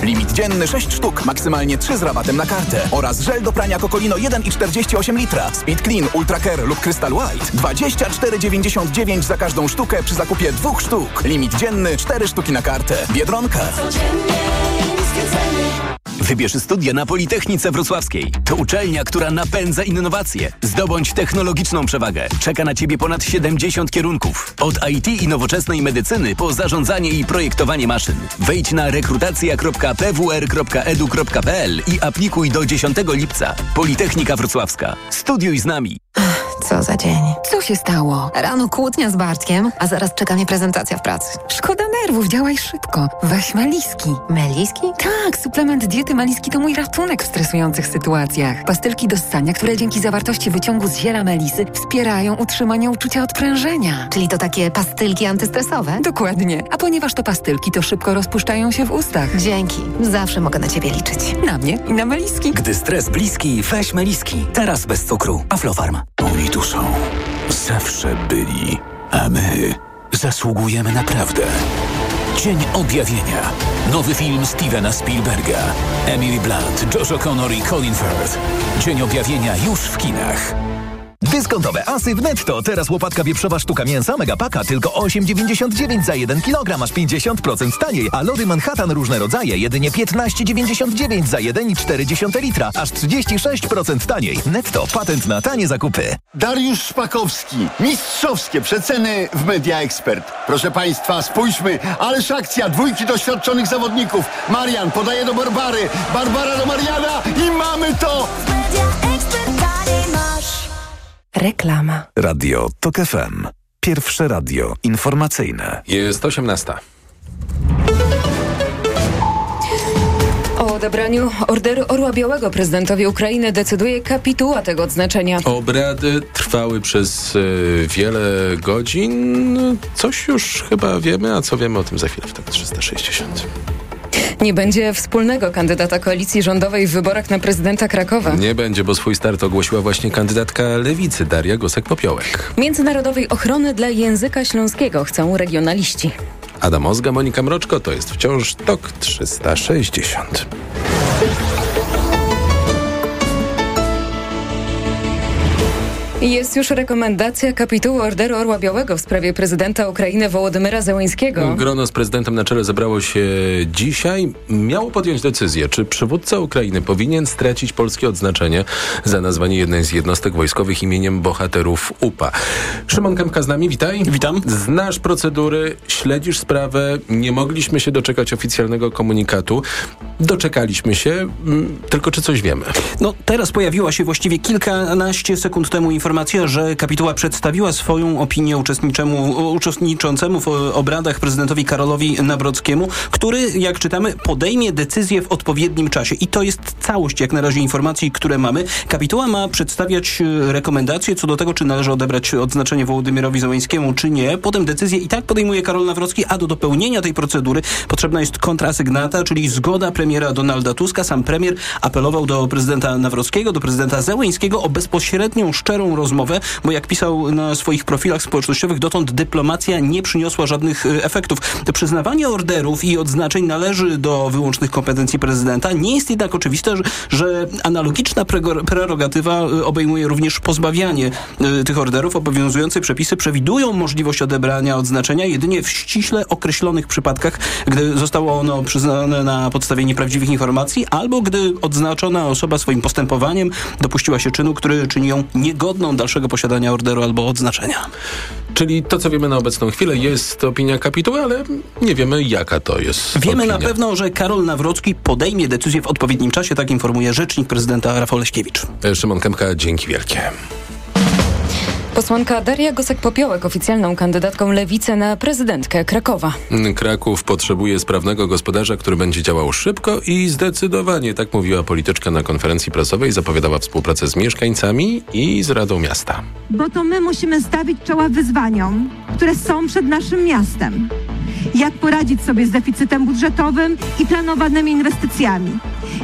Limit dzienny 6 sztuk, maksymalnie 3 z rabatem na kartę. Oraz żel do prania Cocolino 1,48 litra, Speed Clean, Ultra Care lub Crystal White 24,99 za każdą sztukę przy zakupie 2 sztuk. Limit dzienny 4 sztuki na kartę. Biedronka. Wybierz studia na Politechnice Wrocławskiej. To uczelnia, która napędza innowacje. Zdobądź technologiczną przewagę. Czeka na Ciebie ponad 70 kierunków. Od IT i nowoczesnej medycyny po zarządzanie i projektowanie maszyn. Wejdź na rekrutacja.pwr.edu.pl i aplikuj do 10 lipca. Politechnika Wrocławska. Studiuj z nami. Co za dzień. Co się stało? Rano kłótnia z Bartkiem, a zaraz czeka mnie prezentacja w pracy. Szkoda nerwów, działaj szybko. Weź Meliski. Meliski? Tak, suplement diety Meliski to mój ratunek w stresujących sytuacjach. Pastylki do ssania, które dzięki zawartości wyciągu z ziela melisy wspierają utrzymanie uczucia odprężenia. Czyli to takie pastylki antystresowe? Dokładnie. A ponieważ to pastylki, to szybko rozpuszczają się w ustach. Dzięki. Zawsze mogę na Ciebie liczyć. Na mnie i na Meliski. Gdy stres bliski, weź Meliski. Teraz bez cukru. Aflofarm. Oni tu są. Zawsze byli. A my zasługujemy na prawdę. Dzień Objawienia. Nowy film Stevena Spielberga. Emily Blunt, Josh O'Connor i Colin Firth. Dzień Objawienia już w kinach. Dyskontowe asy w Netto. Teraz łopatka wieprzowa sztuka mięsa Megapaka tylko 8,99 za 1 kg, aż 50% taniej. A lody Manhattan różne rodzaje jedynie 15,99 za 1,4 litra, aż 36% taniej. Netto. Patent na tanie zakupy. Dariusz Szpakowski. Mistrzowskie przeceny w Media Expert. Proszę Państwa, spójrzmy. Ależ akcja. 2 doświadczonych zawodników. Marian podaje do Barbary. Barbara do Mariana i mamy to! Reklama. Radio TOK FM. Pierwsze radio informacyjne. Jest 18. O odebraniu Orderu Orła Białego prezydentowi Ukrainy decyduje kapituła tego odznaczenia. Obrady trwały przez wiele godzin. Coś już chyba wiemy, a co wiemy o tym za chwilę w tym 360. Nie będzie wspólnego kandydata koalicji rządowej w wyborach na prezydenta Krakowa. Nie będzie, bo swój start ogłosiła właśnie kandydatka Lewicy, Daria Gosek-Popiołek. Międzynarodowej ochrony dla języka śląskiego chcą regionaliści. Adam Ozga, Monika Mroczko, to jest wciąż TOK 360. Jest już rekomendacja kapituły Orderu Orła Białego w sprawie prezydenta Ukrainy Wołodymyra Zełenskiego. Grono z prezydentem na czele zebrało się dzisiaj. Miało podjąć decyzję, czy przywódca Ukrainy powinien stracić polskie odznaczenie za nazwanie jednej z jednostek wojskowych imieniem bohaterów UPA. Szymon Kępka z nami, witaj. Witam. Znasz procedury, śledzisz sprawę. Nie mogliśmy się doczekać oficjalnego komunikatu. Doczekaliśmy się, tylko czy coś wiemy? No teraz pojawiła się właściwie kilkanaście sekund temu informacja, że kapituła przedstawiła swoją opinię uczestniczącemu w obradach prezydentowi Karolowi Nawrockiemu, który, jak czytamy, podejmie decyzję w odpowiednim czasie. I to jest całość, jak na razie, informacji, które mamy. Kapituła ma przedstawiać rekomendacje co do tego, czy należy odebrać odznaczenie Wołodymyrowi Zełenskiemu, czy nie. Potem decyzję i tak podejmuje Karol Nawrocki, a do dopełnienia tej procedury potrzebna jest kontrasygnata, czyli zgoda premiera Donalda Tuska. Sam premier apelował do prezydenta Nawrockiego, do prezydenta Zełenskiego o bezpośrednią, szczerą rozmowę, bo jak pisał na swoich profilach społecznościowych, dotąd dyplomacja nie przyniosła żadnych efektów. Przyznawanie orderów i odznaczeń należy do wyłącznych kompetencji prezydenta. Nie jest jednak oczywiste, że analogiczna prerogatywa obejmuje również pozbawianie tych orderów. Obowiązujące przepisy przewidują możliwość odebrania odznaczenia jedynie w ściśle określonych przypadkach, gdy zostało ono przyznane na podstawie nieprawdziwych informacji, albo gdy odznaczona osoba swoim postępowaniem dopuściła się czynu, który czyni ją niegodną dalszego posiadania orderu albo odznaczenia. Czyli to, co wiemy na obecną chwilę, jest opinia kapituły, ale nie wiemy, jaka to jest Wiemy opinia. na pewno, że Karol Nawrocki podejmie decyzję w odpowiednim czasie, tak informuje rzecznik prezydenta Rafał Leśkiewicz. Szymon Kępka, dzięki wielkie. Posłanka Daria Gosek-Popiołek oficjalną kandydatką Lewicy na prezydentkę Krakowa. Kraków potrzebuje sprawnego gospodarza, który będzie działał szybko i zdecydowanie, tak mówiła polityczka na konferencji prasowej, zapowiadała współpracę z mieszkańcami i z Radą Miasta. Bo to my musimy stawić czoła wyzwaniom, które są przed naszym miastem. Jak poradzić sobie z deficytem budżetowym i planowanymi inwestycjami?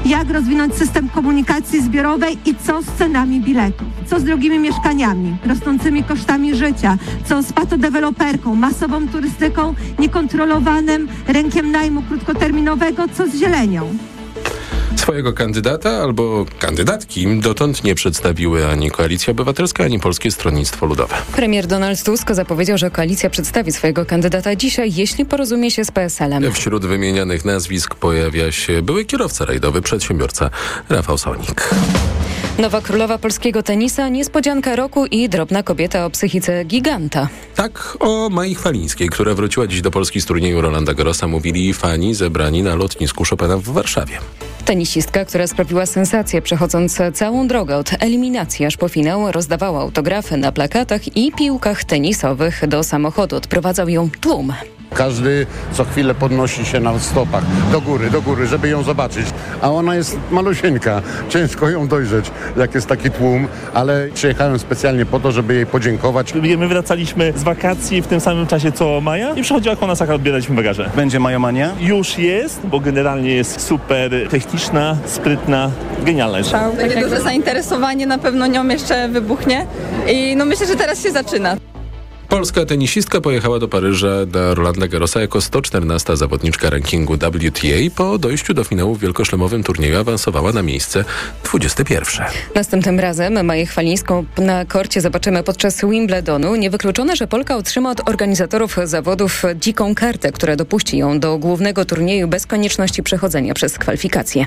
jak rozwinąć system komunikacji zbiorowej i co z cenami biletów, co z drogimi mieszkaniami, rosnącymi kosztami życia, co z patodeweloperką, masową turystyką, niekontrolowanym rynkiem najmu krótkoterminowego, co z zielenią. Swojego kandydata albo kandydatki dotąd nie przedstawiły ani Koalicja Obywatelska, ani Polskie Stronnictwo Ludowe. Premier Donald Tusk zapowiedział, że koalicja przedstawi swojego kandydata dzisiaj, jeśli porozumie się z PSL-em. Wśród wymienianych nazwisk pojawia się były kierowca rajdowy, przedsiębiorca Rafał Sonik. Nowa królowa polskiego tenisa, niespodzianka roku i drobna kobieta o psychice giganta. Tak o Mai Chwalińskiej, która wróciła dziś do Polski z turnieju Rolanda Garrosa, mówili fani zebrani na lotnisku Chopina w Warszawie. Tenisistka, która sprawiła sensację, przechodząc całą drogę od eliminacji aż po finał, rozdawała autografy na plakatach i piłkach tenisowych. Do samochodu odprowadzał ją tłum. Każdy co chwilę podnosi się na stopach do góry, żeby ją zobaczyć. A ona jest malusieńka, ciężko ją dojrzeć, jak jest taki tłum, ale przyjechałem specjalnie po to, żeby jej podziękować. My wracaliśmy z wakacji w tym samym czasie co Maja i przychodziła koło nas, odbieraliśmy bagaże. Będzie Majomania? Już jest, bo generalnie jest super techniczna, sprytna, genialna jest. Takie duże zainteresowanie na pewno nią jeszcze wybuchnie i myślę, że teraz się zaczyna. Polska tenisistka pojechała do Paryża do Rolanda Garrosa jako 114 zawodniczka rankingu WTA. Po dojściu do finału w wielkoszlemowym turnieju awansowała na miejsce 21. Następnym razem Maję Chwalińską na korcie zobaczymy podczas Wimbledonu. Niewykluczone, że Polka otrzyma od organizatorów zawodów dziką kartę, która dopuści ją do głównego turnieju bez konieczności przechodzenia przez kwalifikacje.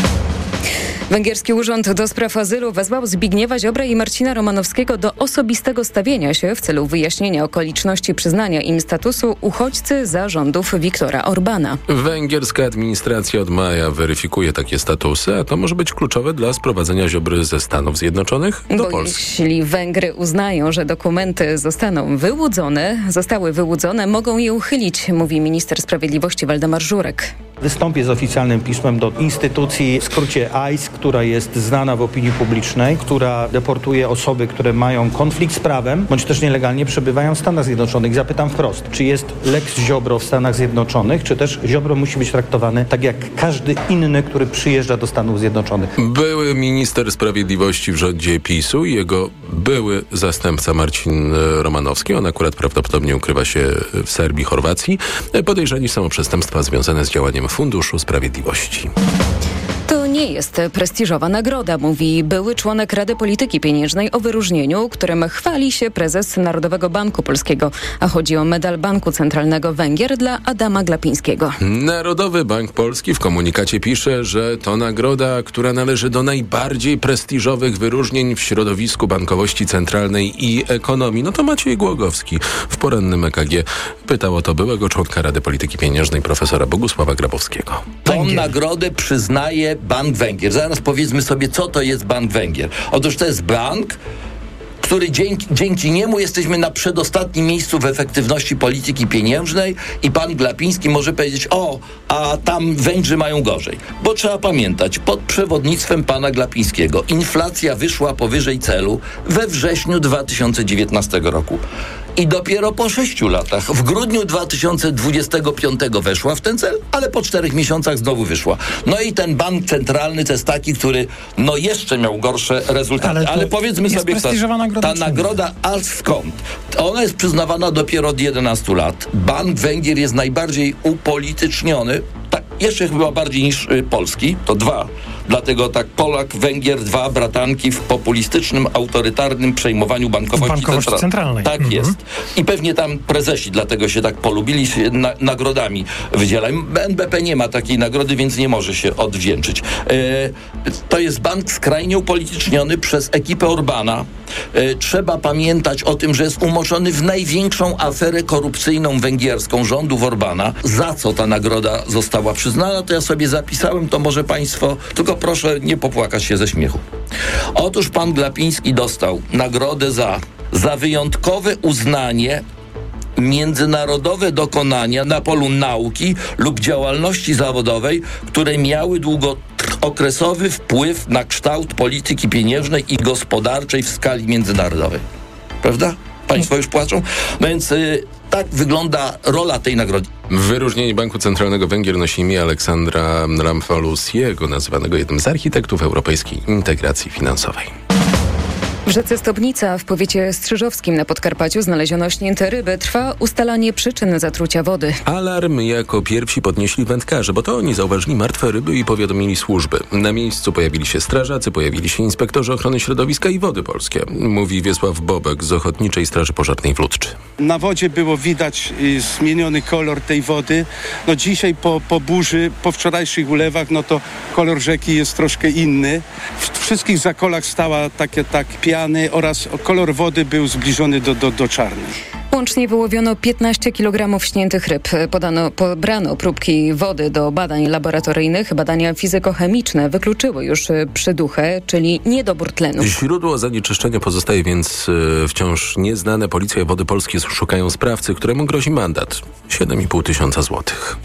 Węgierski Urząd do Spraw Azylu wezwał Zbigniewa Ziobrę i Marcina Romanowskiego do osobistego stawienia się w celu wyjaśnienia okoliczności przyznania im statusu uchodźcy za rządów Viktora Orbana. Węgierska administracja od maja weryfikuje takie statusy, a to może być kluczowe dla sprowadzenia Ziobry ze Stanów Zjednoczonych do Polski. Jeśli Węgry uznają, że dokumenty zostały wyłudzone, mogą je uchylić, mówi minister sprawiedliwości Waldemar Żurek. Wystąpię z oficjalnym pismem do instytucji, w skrócie ICE, która jest znana w opinii publicznej, która deportuje osoby, które mają konflikt z prawem, bądź też nielegalnie przebywają w Stanach Zjednoczonych. Zapytam wprost, czy jest Lex Ziobro w Stanach Zjednoczonych, czy też Ziobro musi być traktowany tak jak każdy inny, który przyjeżdża do Stanów Zjednoczonych. Były minister sprawiedliwości w rządzie PiS-u i jego były zastępca Marcin Romanowski, on akurat prawdopodobnie ukrywa się w Serbii, Chorwacji, podejrzani są o przestępstwa związane z działaniem Funduszu Sprawiedliwości. To nie jest prestiżowa nagroda, mówi były członek Rady Polityki Pieniężnej o wyróżnieniu, którym chwali się prezes Narodowego Banku Polskiego, a chodzi o medal Banku Centralnego Węgier dla Adama Glapińskiego. Narodowy Bank Polski w komunikacie pisze, że to nagroda, która należy do najbardziej prestiżowych wyróżnień w środowisku bankowości centralnej i ekonomii. No to Maciej Głogowski w porannym EKG pytał o to byłego członka Rady Polityki Pieniężnej profesora Bogusława Grabowskiego. Tą nagrodę przyznaje Bank Węgier. Zaraz powiedzmy sobie, co to jest Bank Węgier. Otóż to jest bank, który dzięki niemu jesteśmy na przedostatnim miejscu w efektywności polityki pieniężnej i pan Glapiński może powiedzieć, a tam Węgrzy mają gorzej. Bo trzeba pamiętać, pod przewodnictwem pana Glapińskiego inflacja wyszła powyżej celu we wrześniu 2019 roku. I dopiero po 6 latach, w grudniu 2025 weszła w ten cel, ale po 4 miesiącach znowu wyszła. No i ten bank centralny to jest taki, który jeszcze miał gorsze rezultaty. Ale powiedzmy sobie, ta nagroda, a skąd? Ona jest przyznawana dopiero od 11 lat. Bank Węgier jest najbardziej upolityczniony, jeszcze chyba bardziej niż polski, to 2. Dlatego tak Polak, Węgier, 2 bratanki w populistycznym, autorytarnym przejmowaniu bankowości centralnej. Tak jest. I pewnie tam prezesi dlatego się tak polubili, się nagrodami wydzielają. NBP nie ma takiej nagrody, więc nie może się odwdzięczyć. To jest bank skrajnie upolityczniony przez ekipę Orbana. Trzeba pamiętać o tym, że jest umoczony w największą aferę korupcyjną węgierską rządów Orbana. Za co ta nagroda została przyznana, to ja sobie zapisałem, to może państwo, tylko proszę nie popłakać się ze śmiechu. Otóż pan Glapiński dostał nagrodę za wyjątkowe uznanie międzynarodowe dokonania na polu nauki lub działalności zawodowej, które miały długookresowy wpływ na kształt polityki pieniężnej i gospodarczej w skali międzynarodowej. Prawda? Państwo już płaczą? No więc tak wygląda rola tej nagrody. Wyróżnienie Banku Centralnego Węgier nosi imię Aleksandra Lamfalusiego, nazywanego jednym z architektów europejskiej integracji finansowej. W rzece Stobnica w powiecie strzyżowskim na Podkarpaciu znaleziono śnięte ryby. Trwa ustalanie przyczyn zatrucia wody. Alarm jako pierwsi podnieśli wędkarze, bo to oni zauważyli martwe ryby i powiadomili służby. Na miejscu pojawili się strażacy, pojawili się inspektorzy ochrony środowiska i Wody Polskie. Mówi Wiesław Bobek z Ochotniczej Straży Pożarnej w Ludczy. Na wodzie było widać zmieniony kolor tej wody. No dzisiaj po burzy, po wczorajszych ulewach, no to kolor rzeki jest troszkę inny. W wszystkich zakolach stała takie piany oraz kolor wody był zbliżony do czarnej. Łącznie wyłowiono 15 kg śniętych ryb. Pobrano próbki wody do badań laboratoryjnych. Badania fizykochemiczne wykluczyły już przyduchę, czyli niedobór tlenu. Źródło zanieczyszczenia pozostaje więc wciąż nieznane. Policja i Wody Polskie szukają sprawcy, któremu grozi mandat 7,5 tysiąca złotych.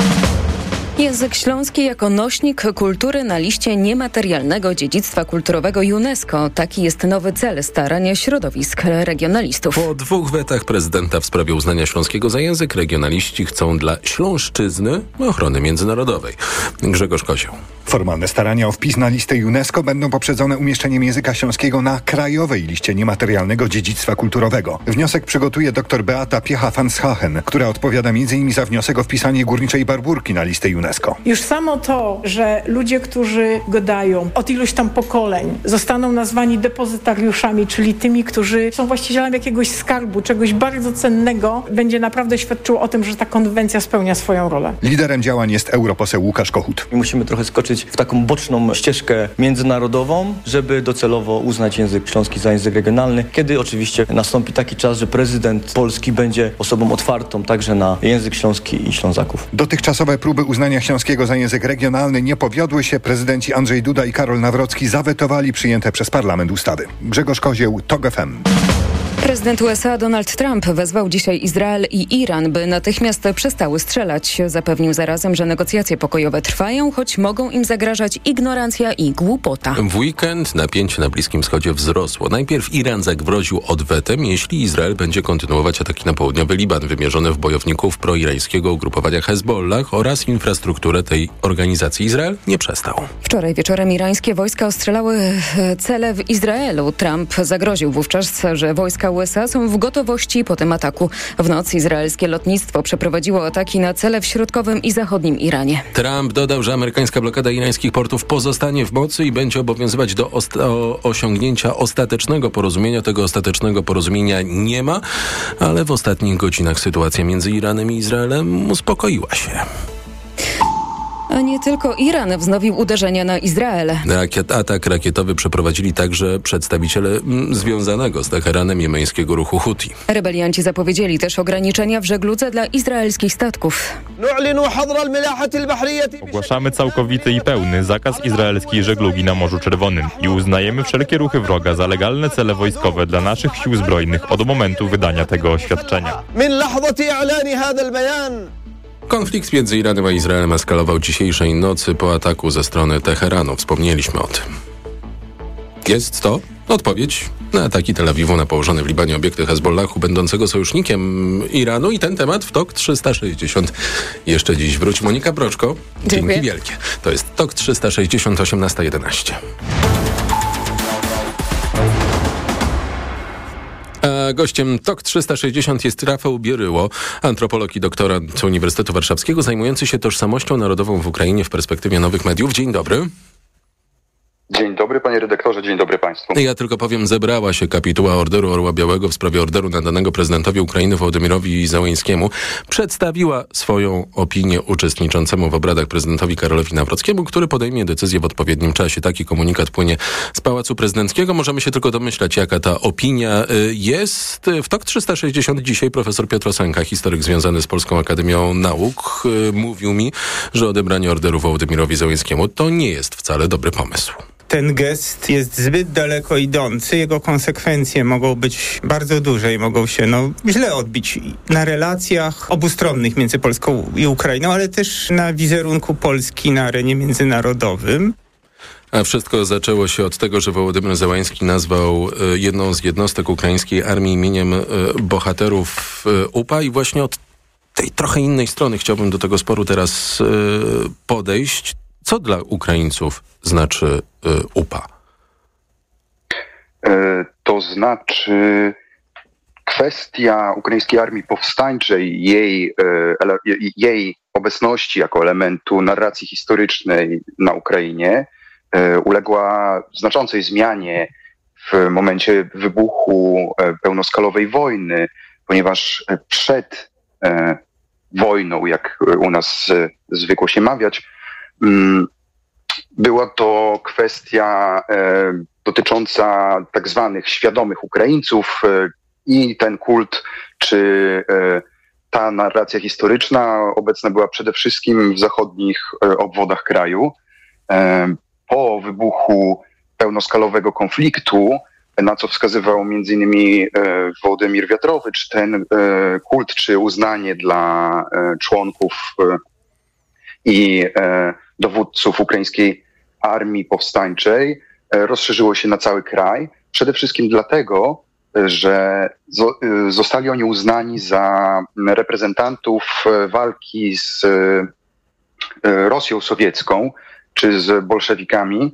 Język śląski jako nośnik kultury na liście niematerialnego dziedzictwa kulturowego UNESCO. Taki jest nowy cel starań środowisk regionalistów. Po 2 wetach prezydenta w sprawie uznania śląskiego za język regionaliści chcą dla Śląszczyzny ochrony międzynarodowej. Grzegorz Kozioł. Formalne starania o wpis na listę UNESCO będą poprzedzone umieszczeniem języka śląskiego na krajowej liście niematerialnego dziedzictwa kulturowego. Wniosek przygotuje dr Beata Piecha-van Schachen, która odpowiada m.in. za wniosek o wpisanie Górniczej Barburki na listę UNESCO. Już samo to, że ludzie, którzy gadają od iluś tam pokoleń, zostaną nazwani depozytariuszami, czyli tymi, którzy są właścicielami jakiegoś skarbu, czegoś bardzo cennego, będzie naprawdę świadczyło o tym, że ta konwencja spełnia swoją rolę. Liderem działań jest europoseł Łukasz Kochut. Musimy trochę skoczyć w taką boczną ścieżkę międzynarodową, żeby docelowo uznać język śląski za język regionalny, kiedy oczywiście nastąpi taki czas, że prezydent Polski będzie osobą otwartą także na język śląski i Ślązaków. Dotychczasowe próby uznania śląskiego za język regionalny nie powiodły się. Prezydenci Andrzej Duda i Karol Nawrocki zawetowali przyjęte przez parlament ustawy. Grzegorz Kozieł, TOG FM. Prezydent USA Donald Trump wezwał dzisiaj Izrael i Iran, by natychmiast przestały strzelać. Zapewnił zarazem, że negocjacje pokojowe trwają, choć mogą im zagrażać ignorancja i głupota. W weekend napięcie na Bliskim Wschodzie wzrosło. Najpierw Iran zagroził odwetem, jeśli Izrael będzie kontynuować ataki na południowy Liban wymierzone w bojowników proirańskiego ugrupowania Hezbollah oraz infrastrukturę tej organizacji. Izrael nie przestał. Wczoraj wieczorem irańskie wojska ostrzelały cele w Izraelu. Trump zagroził wówczas, że wojska USA są w gotowości po tym ataku. W noc izraelskie lotnictwo przeprowadziło ataki na cele w środkowym i zachodnim Iranie. Trump dodał, że amerykańska blokada irańskich portów pozostanie w mocy i będzie obowiązywać do osiągnięcia ostatecznego porozumienia. Tego ostatecznego porozumienia nie ma, ale w ostatnich godzinach sytuacja między Iranem i Izraelem uspokoiła się. A nie tylko Iran wznowił uderzenia na Izrael. Atak rakietowy przeprowadzili także przedstawiciele związanego z Teheranem jemeńskiego ruchu Huti. Rebelianci zapowiedzieli też ograniczenia w żegludze dla izraelskich statków. Ogłaszamy całkowity i pełny zakaz izraelskiej żeglugi na Morzu Czerwonym i uznajemy wszelkie ruchy wroga za legalne cele wojskowe dla naszych sił zbrojnych od momentu wydania tego oświadczenia. Konflikt między Iranem a Izraelem eskalował dzisiejszej nocy po ataku ze strony Teheranu. Wspomnieliśmy o tym. Jest to odpowiedź na ataki Tel Awiwu na położone w Libanie obiekty Hezbollahu, będącego sojusznikiem Iranu, i ten temat w TOK 360 jeszcze dziś wróci. Monika Broczko, dziękuję. Dzięki wielkie. To jest TOK 360, 18:11. A gościem TOK 360 jest Rafał Bieryło, antropolog i doktorant Uniwersytetu Warszawskiego, zajmujący się tożsamością narodową w Ukrainie w perspektywie nowych mediów. Dzień dobry. Dzień dobry, panie redaktorze, dzień dobry państwu. Ja tylko powiem, zebrała się kapituła Orderu Orła Białego w sprawie orderu nadanego prezydentowi Ukrainy Wołodymyrowi Zełenskiemu. Przedstawiła swoją opinię uczestniczącemu w obradach prezydentowi Karolowi Nawrockiemu, który podejmie decyzję w odpowiednim czasie. Taki komunikat płynie z Pałacu Prezydenckiego. Możemy się tylko domyślać, jaka ta opinia jest. W TOK 360 dzisiaj profesor Piotr Osenka, historyk związany z Polską Akademią Nauk, mówił mi, że odebranie orderu Wołodymyrowi Zełenskiemu to nie jest wcale dobry pomysł. Ten gest jest zbyt daleko idący, jego konsekwencje mogą być bardzo duże i mogą się źle odbić na relacjach obustronnych między Polską i Ukrainą, ale też na wizerunku Polski na arenie międzynarodowym. A wszystko zaczęło się od tego, że Wołodymyr Zełański nazwał jedną z jednostek ukraińskiej armii imieniem bohaterów UPA i właśnie od tej trochę innej strony chciałbym do tego sporu teraz podejść. Co dla Ukraińców znaczy UPA? To znaczy kwestia ukraińskiej armii powstańczej, jej obecności jako elementu narracji historycznej na Ukrainie uległa znaczącej zmianie w momencie wybuchu pełnoskalowej wojny, ponieważ przed wojną, jak u nas zwykło się mawiać, była to kwestia dotycząca tak zwanych świadomych Ukraińców i ten kult, czy ta narracja historyczna obecna była przede wszystkim w zachodnich obwodach kraju. Po wybuchu pełnoskalowego konfliktu, na co wskazywał m.in. Wołodymyr Wiatrowicz, ten kult czy uznanie dla członków i dowódców ukraińskiej armii powstańczej rozszerzyło się na cały kraj. Przede wszystkim dlatego, że zostali oni uznani za reprezentantów walki z Rosją sowiecką czy z bolszewikami.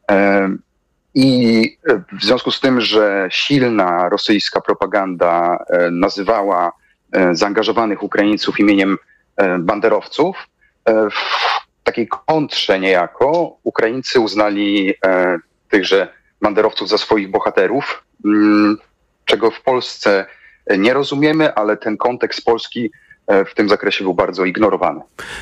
I w związku z tym, że silna rosyjska propaganda nazywała zaangażowanych Ukraińców imieniem banderowców, w takiej kontrze niejako Ukraińcy uznali tychże banderowców za swoich bohaterów, czego w Polsce nie rozumiemy, ale ten kontekst polski w tym zakresie był bardzo ignorowany.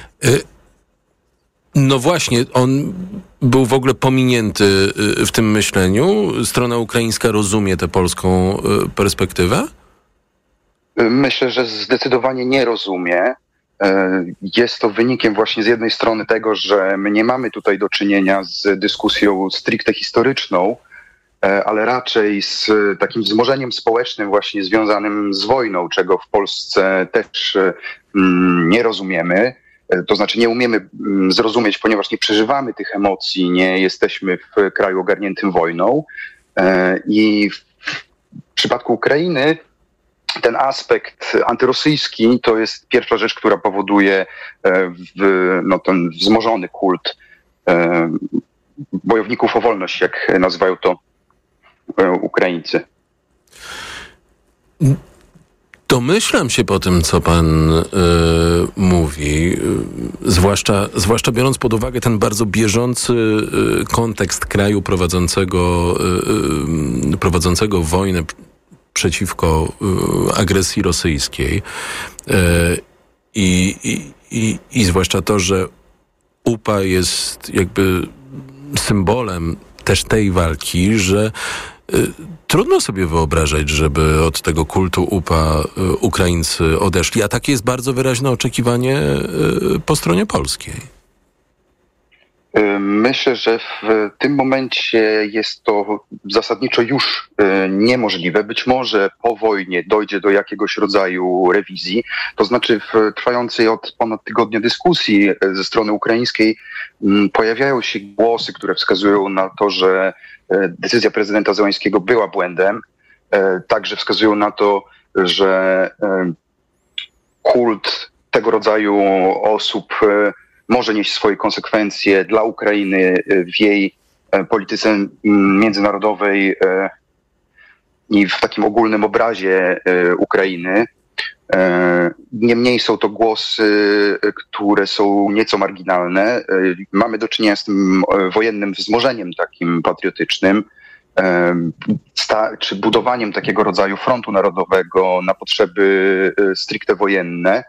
No właśnie, on był w ogóle pominięty w tym myśleniu. Strona ukraińska rozumie tę polską perspektywę? Myślę, że zdecydowanie nie rozumie. Jest to wynikiem właśnie z jednej strony tego, że my nie mamy tutaj do czynienia z dyskusją stricte historyczną, ale raczej z takim wzmożeniem społecznym właśnie związanym z wojną, czego w Polsce też nie rozumiemy. To znaczy nie umiemy zrozumieć, ponieważ nie przeżywamy tych emocji, nie jesteśmy w kraju ogarniętym wojną. I w przypadku Ukrainy ten aspekt antyrosyjski to jest pierwsza rzecz, która powoduje ten wzmożony kult bojowników o wolność, jak nazywają to Ukraińcy. Domyślam się po tym, co pan mówi, zwłaszcza biorąc pod uwagę ten bardzo bieżący kontekst kraju prowadzącego wojnę przeciwko agresji rosyjskiej i zwłaszcza to, że UPA jest jakby symbolem też tej walki, że trudno sobie wyobrażać, żeby od tego kultu UPA Ukraińcy odeszli, a takie jest bardzo wyraźne oczekiwanie po stronie polskiej. Myślę, że w tym momencie jest to zasadniczo już niemożliwe. Być może po wojnie dojdzie do jakiegoś rodzaju rewizji. To znaczy w trwającej od ponad tygodnia dyskusji ze strony ukraińskiej pojawiają się głosy, które wskazują na to, że decyzja prezydenta Zełańskiego była błędem. Także wskazują na to, że kult tego rodzaju osób może nieść swoje konsekwencje dla Ukrainy w jej polityce międzynarodowej i w takim ogólnym obrazie Ukrainy. Niemniej są to głosy, które są nieco marginalne. Mamy do czynienia z tym wojennym wzmożeniem takim patriotycznym, czy budowaniem takiego rodzaju frontu narodowego na potrzeby stricte wojenne.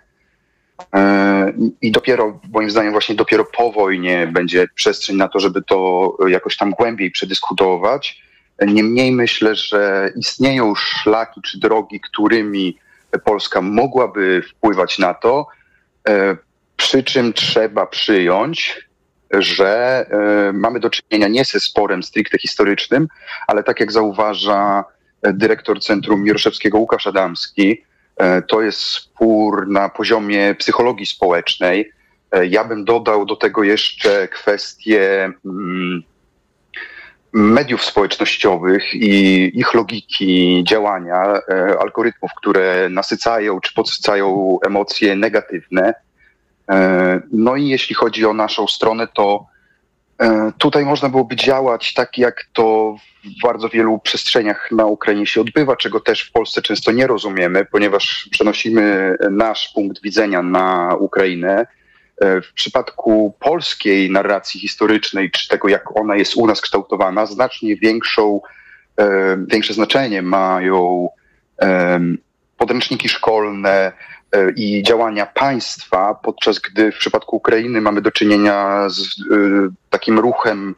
I dopiero, moim zdaniem, właśnie dopiero po wojnie będzie przestrzeń na to, żeby to jakoś tam głębiej przedyskutować. Niemniej myślę, że istnieją szlaki czy drogi, którymi Polska mogłaby wpływać na to, przy czym trzeba przyjąć, że mamy do czynienia nie ze sporem stricte historycznym, ale tak jak zauważa dyrektor Centrum Miroszewskiego Łukasz Adamski, to jest spór na poziomie psychologii społecznej. Ja bym dodał do tego jeszcze kwestię mediów społecznościowych i ich logiki działania, algorytmów, które nasycają czy podsycają emocje negatywne. No i jeśli chodzi o naszą stronę, to tutaj można byłoby działać tak, jak to w bardzo wielu przestrzeniach na Ukrainie się odbywa, czego też w Polsce często nie rozumiemy, ponieważ przenosimy nasz punkt widzenia na Ukrainę. W przypadku polskiej narracji historycznej, czy tego, jak ona jest u nas kształtowana, znacznie większe znaczenie mają podręczniki szkolne i działania państwa, podczas gdy w przypadku Ukrainy mamy do czynienia z takim ruchem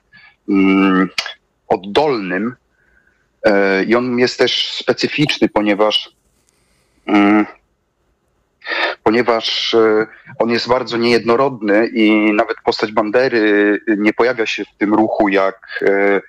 oddolnym i on jest też specyficzny, ponieważ on jest bardzo niejednorodny i nawet postać Bandery nie pojawia się w tym ruchu jak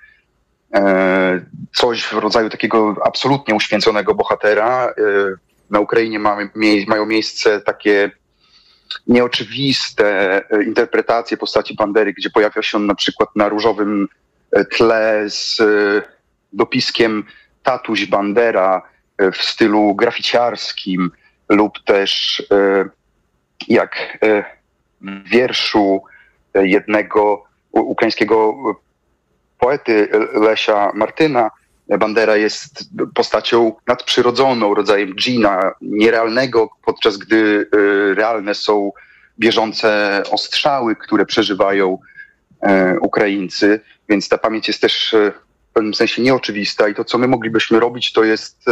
coś w rodzaju takiego absolutnie uświęconego bohatera. Na Ukrainie mają miejsce takie nieoczywiste interpretacje postaci Bandery, gdzie pojawia się on na przykład na różowym tle z dopiskiem Tatuś Bandera w stylu graficiarskim, lub też jak w wierszu jednego ukraińskiego poety Lesia Martyna, Bandera jest postacią nadprzyrodzoną, rodzajem dżina, nierealnego, podczas gdy realne są bieżące ostrzały, które przeżywają Ukraińcy, więc ta pamięć jest też w pewnym sensie nieoczywista i to, co my moglibyśmy robić, to jest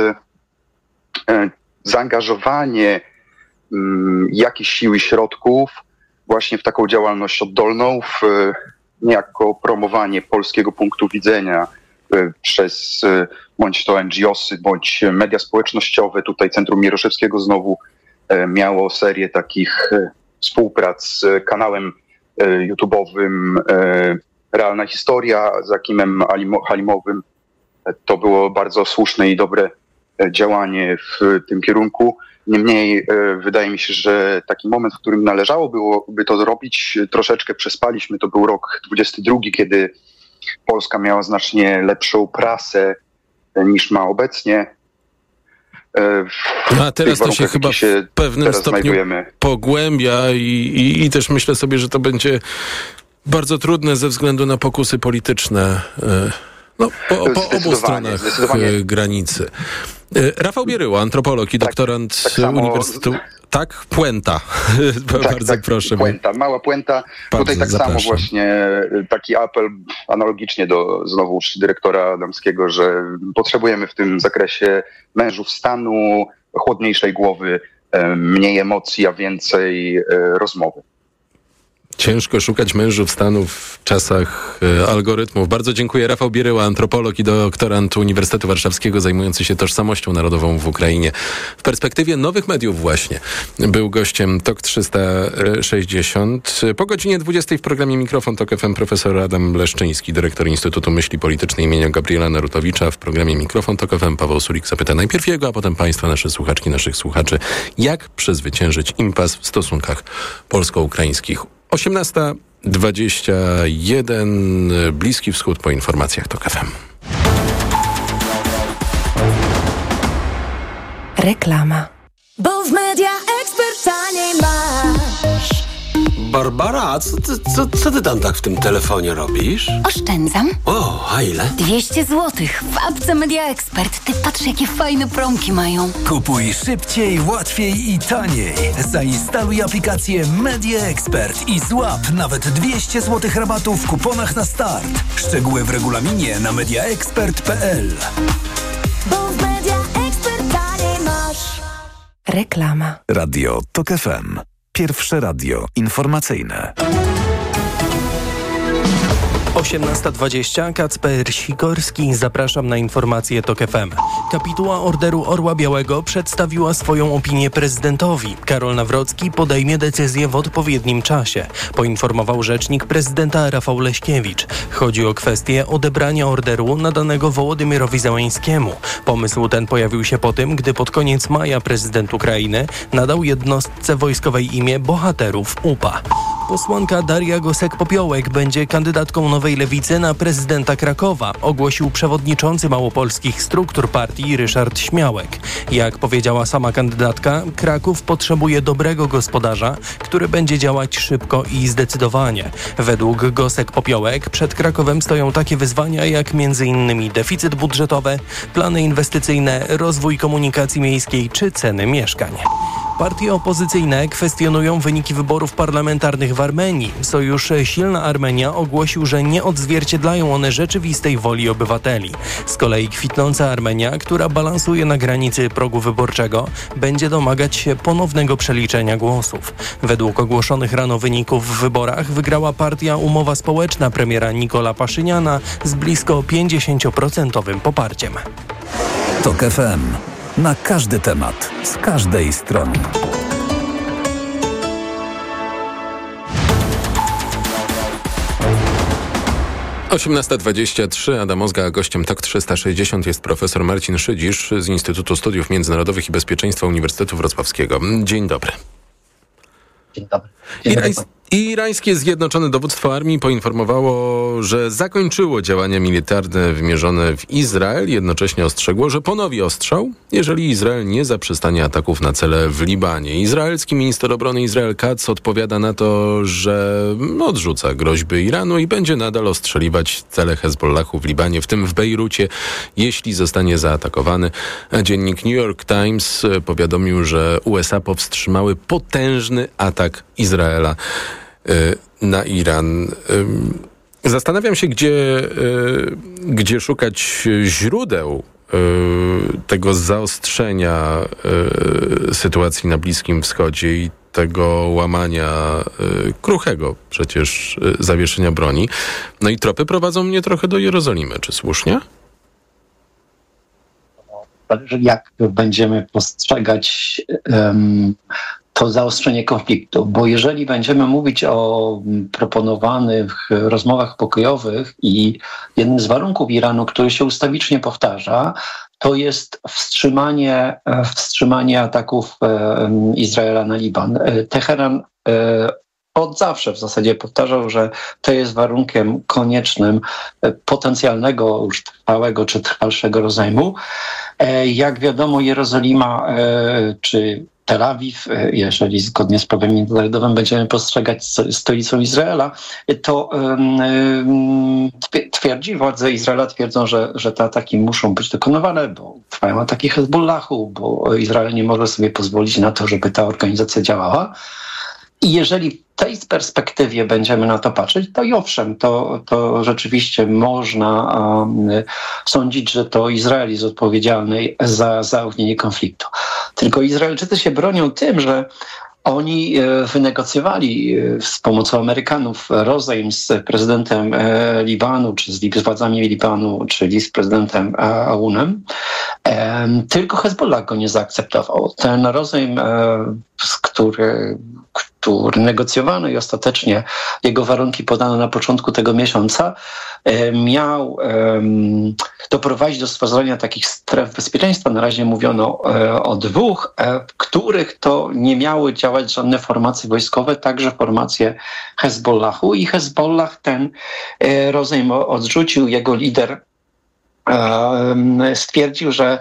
zaangażowanie jakichś sił i środków właśnie w taką działalność oddolną, w niejako promowanie polskiego punktu widzenia przez bądź to NGO-sy, bądź media społecznościowe. Tutaj Centrum Mieroszewskiego znowu miało serię takich współprac z kanałem YouTube'owym Realna Historia z Akimem Halimowym. To było bardzo słuszne i dobre działanie w tym kierunku. Niemniej wydaje mi się, że taki moment, w którym należało byłoby to zrobić, troszeczkę przespaliśmy. To był rok 22, kiedy Polska miała znacznie lepszą prasę niż ma obecnie. A teraz to się chyba w pewnym stopniu pogłębia i też myślę sobie, że to będzie bardzo trudne ze względu na pokusy polityczne po obu stronach granicy. Rafał Bieryła, antropolog i doktorant Uniwersytetu. Tak, puenta. Bardzo proszę. Puenta, mała puenta. Tutaj tak zapraszam. samo właśnie taki apel analogicznie do znowu dyrektora Adamskiego, że potrzebujemy w tym zakresie mężów stanu, chłodniejszej głowy, mniej emocji, a więcej rozmowy. Ciężko szukać mężów stanu w czasach algorytmów. Bardzo dziękuję. Rafał Bieryła, antropolog i doktorant Uniwersytetu Warszawskiego zajmujący się tożsamością narodową w Ukrainie. W perspektywie nowych mediów właśnie był gościem TOK 360. Po godzinie 20 w programie Mikrofon TOK FM profesor Adam Leszczyński, dyrektor Instytutu Myśli Politycznej im. Gabriela Narutowicza. W programie Mikrofon TOK FM Paweł Sulik zapyta najpierw jego, a potem państwa, nasze słuchaczki, naszych słuchaczy, jak przezwyciężyć impas w stosunkach polsko-ukraińskich. 18:21, Bliski Wschód po informacjach TOK FM. Reklama. Bo w Media Expert taniej masz. Barbara, co ty tam tak w tym telefonie robisz? Oszczędzam. O, a ile? 200 zł w apce Media Expert. Ty patrz, jakie fajne promki mają. Kupuj szybciej, łatwiej i taniej. Zainstaluj aplikację Media Expert i złap nawet 200 zł rabatu w kuponach na start. Szczegóły w regulaminie na mediaexpert.pl. Bo w Media Expert taniej masz. Reklama. Radio TOK FM. Pierwsze radio informacyjne. 18:20, Kacper Sikorski, zapraszam na informacje TOK FM. Kapituła Orderu Orła Białego przedstawiła swoją opinię prezydentowi. Karol Nawrocki podejmie decyzję w odpowiednim czasie, poinformował rzecznik prezydenta Rafał Leśkiewicz. Chodzi o kwestię odebrania orderu nadanego Wołodymyrowi Zełeńskiemu. Pomysł ten pojawił się po tym, gdy pod koniec maja prezydent Ukrainy nadał jednostce wojskowej imię Bohaterów UPA. Posłanka Daria Gosek-Popiołek będzie kandydatką Nowej Lewicy na prezydenta Krakowa, ogłosił przewodniczący małopolskich struktur partii Ryszard Śmiałek. Jak powiedziała sama kandydatka, Kraków potrzebuje dobrego gospodarza, który będzie działać szybko i zdecydowanie. Według Gosek-Popiołek przed Krakowem stoją takie wyzwania jak m.in. deficyt budżetowy, plany inwestycyjne, rozwój komunikacji miejskiej czy ceny mieszkań. Partie opozycyjne kwestionują wyniki wyborów parlamentarnych w Armenii. Sojusz Silna Armenia ogłosił, że nie odzwierciedlają one rzeczywistej woli obywateli. Z kolei kwitnąca Armenia, która balansuje na granicy progu wyborczego, będzie domagać się ponownego przeliczenia głosów. Według ogłoszonych rano wyników w wyborach wygrała partia Umowa Społeczna premiera Nikola Paszyniana z blisko 50% poparciem. TOK FM. Na każdy temat, z każdej strony. - 18:23, Adam Ozga, a gościem TOK 360 jest profesor Marcin Szydzisz z Instytutu Studiów Międzynarodowych i Bezpieczeństwa Uniwersytetu Wrocławskiego. Dzień dobry. Dzień dobry. Irańskie Zjednoczone Dowództwo Armii poinformowało, że zakończyło działania militarne wymierzone w Izrael. Jednocześnie ostrzegło, że ponowi ostrzał, jeżeli Izrael nie zaprzestanie ataków na cele w Libanie. Izraelski minister obrony Israel Katz odpowiada na to, że odrzuca groźby Iranu i będzie nadal ostrzeliwać cele Hezbollahu w Libanie, w tym w Bejrucie, jeśli zostanie zaatakowany. Dziennik New York Times powiadomił, że USA powstrzymały potężny atak Izraela na Iran. Zastanawiam się, gdzie szukać źródeł tego zaostrzenia sytuacji na Bliskim Wschodzie i tego łamania kruchego przecież zawieszenia broni. No i tropy prowadzą mnie trochę do Jerozolimy. Czy słusznie? Zależy, jak będziemy postrzegać to zaostrzenie konfliktu, bo jeżeli będziemy mówić o proponowanych rozmowach pokojowych i jednym z warunków Iranu, który się ustawicznie powtarza, to jest wstrzymanie ataków Izraela na Liban. Teheran od zawsze w zasadzie powtarzał, że to jest warunkiem koniecznym potencjalnego już trwałego czy trwalszego rozejmu. Jak wiadomo, Jerozolima czy Tel Awiw, jeżeli zgodnie z prawem międzynarodowym będziemy postrzegać stolicą Izraela, to władze Izraela twierdzą, że te ataki muszą być dokonywane, bo trwają ataki Hezbollahu, bo Izrael nie może sobie pozwolić na to, żeby ta organizacja działała. I jeżeli w tej perspektywie będziemy na to patrzeć, to i owszem, to rzeczywiście można sądzić, że to Izrael jest odpowiedzialny za zaognienie konfliktu. Tylko Izraelczycy się bronią tym, że oni wynegocjowali z pomocą Amerykanów rozejm z prezydentem Libanu, czy z władzami Libanu, czyli z prezydentem Aounem. Tylko Hezbollah go nie zaakceptował. Ten rozejm, który negocjowano i ostatecznie jego warunki podano na początku tego miesiąca, miał doprowadzić do stworzenia takich stref bezpieczeństwa. Na razie mówiono o dwóch, w których to nie miały działać żadne formacje wojskowe, także formacje Hezbollahu, i Hezbollah ten rozejm odrzucił. Jego lider stwierdził, że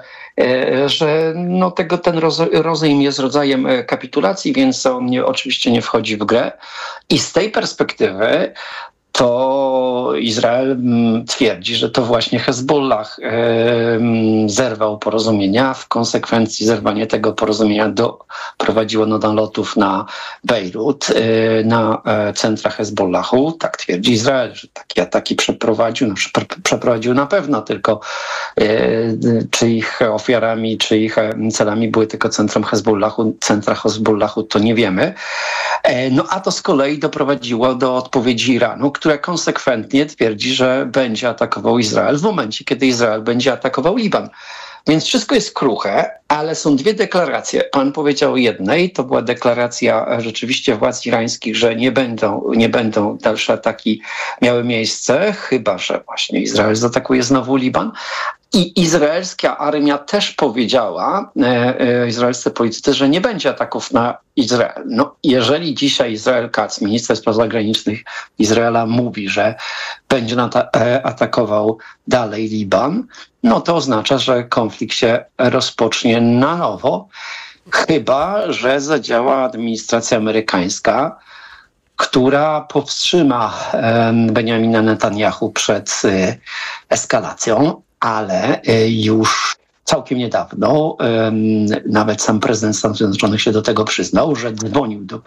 ten rozejm jest rodzajem kapitulacji, więc on oczywiście nie wchodzi w grę. I z tej perspektywy to Izrael twierdzi, że to właśnie Hezbollah zerwał porozumienia. W konsekwencji zerwanie tego porozumienia doprowadziło do nalotów na Bejrut, na centra Hezbollahu. Tak twierdzi Izrael, że takie ataki przeprowadził na pewno, tylko czy ich ofiarami, czy ich celami były tylko centra Hezbollahu, to nie wiemy. No a to z kolei doprowadziło do odpowiedzi Iranu, która konsekwentnie twierdzi, że będzie atakował Izrael w momencie, kiedy Izrael będzie atakował Liban. Więc wszystko jest kruche, ale są dwie deklaracje. Pan powiedział o jednej, to była deklaracja rzeczywiście władz irańskich, że nie będą dalsze ataki miały miejsce, chyba że właśnie Izrael zaatakuje znowu Liban. I izraelska armia też powiedziała, izraelscy politycy, że nie będzie ataków na Izrael. No, jeżeli dzisiaj Israel Katz, minister spraw zagranicznych Izraela, mówi, że będzie atakował dalej Liban, no to oznacza, że konflikt się rozpocznie na nowo, chyba że zadziała administracja amerykańska, która powstrzyma Benjamina Netanyahu przed eskalacją, ale już całkiem niedawno nawet sam prezydent Stanów Zjednoczonych się do tego przyznał, że dzwonił do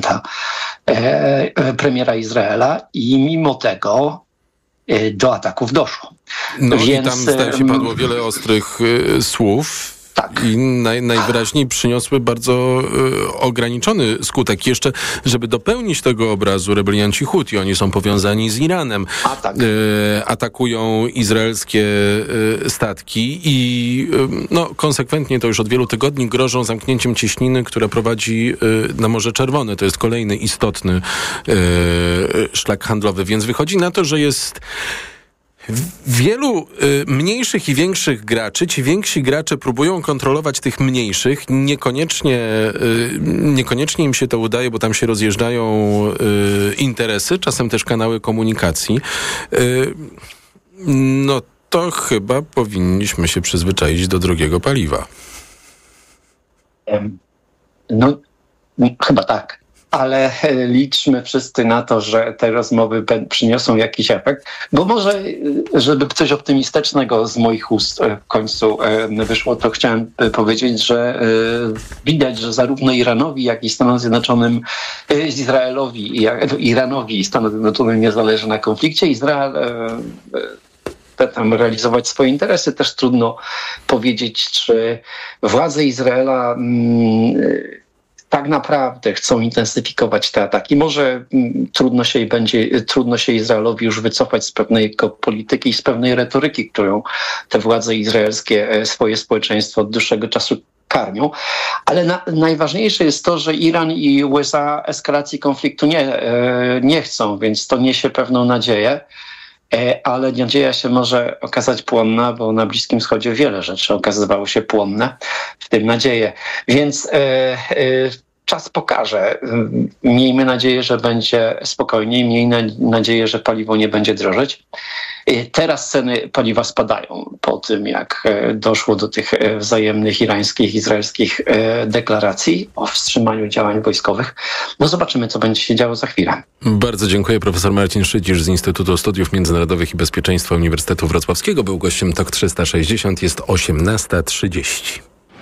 premiera Izraela i mimo tego do ataków doszło. No więc, i tam zdaje się padło wiele ostrych słów. Tak. I najwyraźniej przyniosły bardzo ograniczony skutek. Jeszcze, żeby dopełnić tego obrazu, rebelianci Huti, oni są powiązani z Iranem, atakują izraelskie statki i konsekwentnie to już od wielu tygodni grożą zamknięciem cieśniny, która prowadzi na Morze Czerwone. To jest kolejny istotny szlak handlowy, więc wychodzi na to, że jest wielu mniejszych i większych graczy. Ci więksi gracze próbują kontrolować tych mniejszych. Niekoniecznie im się to udaje, bo tam się rozjeżdżają interesy, czasem też kanały komunikacji. No to chyba powinniśmy się przyzwyczaić do drogiego paliwa. No, chyba tak. Ale liczmy wszyscy na to, że te rozmowy przyniosą jakiś efekt, bo może, żeby coś optymistycznego z moich ust w końcu wyszło, to chciałem powiedzieć, że widać, że zarówno Iranowi, jak i Stanom Zjednoczonym, Iranowi i Stanom Zjednoczonym nie zależy na konflikcie. Izrael chce tam realizować swoje interesy. Też trudno powiedzieć, czy władze Izraela tak naprawdę chcą intensyfikować te ataki. Może trudno się Izraelowi już wycofać z pewnej polityki i z pewnej retoryki, którą te władze izraelskie swoje społeczeństwo od dłuższego czasu karmią. Ale najważniejsze jest to, że Iran i USA eskalacji konfliktu nie chcą, więc to niesie pewną nadzieję. Ale nadzieja się może okazać płonna, bo na Bliskim Wschodzie wiele rzeczy okazywało się płonne, w tym nadzieję. Więc czas pokaże. Miejmy nadzieję, że będzie spokojniej, miejmy nadzieję, że paliwo nie będzie drożeć. Teraz ceny paliwa spadają po tym, jak doszło do tych wzajemnych irańskich, izraelskich deklaracji o wstrzymaniu działań wojskowych. No zobaczymy, co będzie się działo za chwilę. Bardzo dziękuję. Profesor Marcin Szydzisz z Instytutu Studiów Międzynarodowych i Bezpieczeństwa Uniwersytetu Wrocławskiego był gościem TOK 360. Jest 18:30.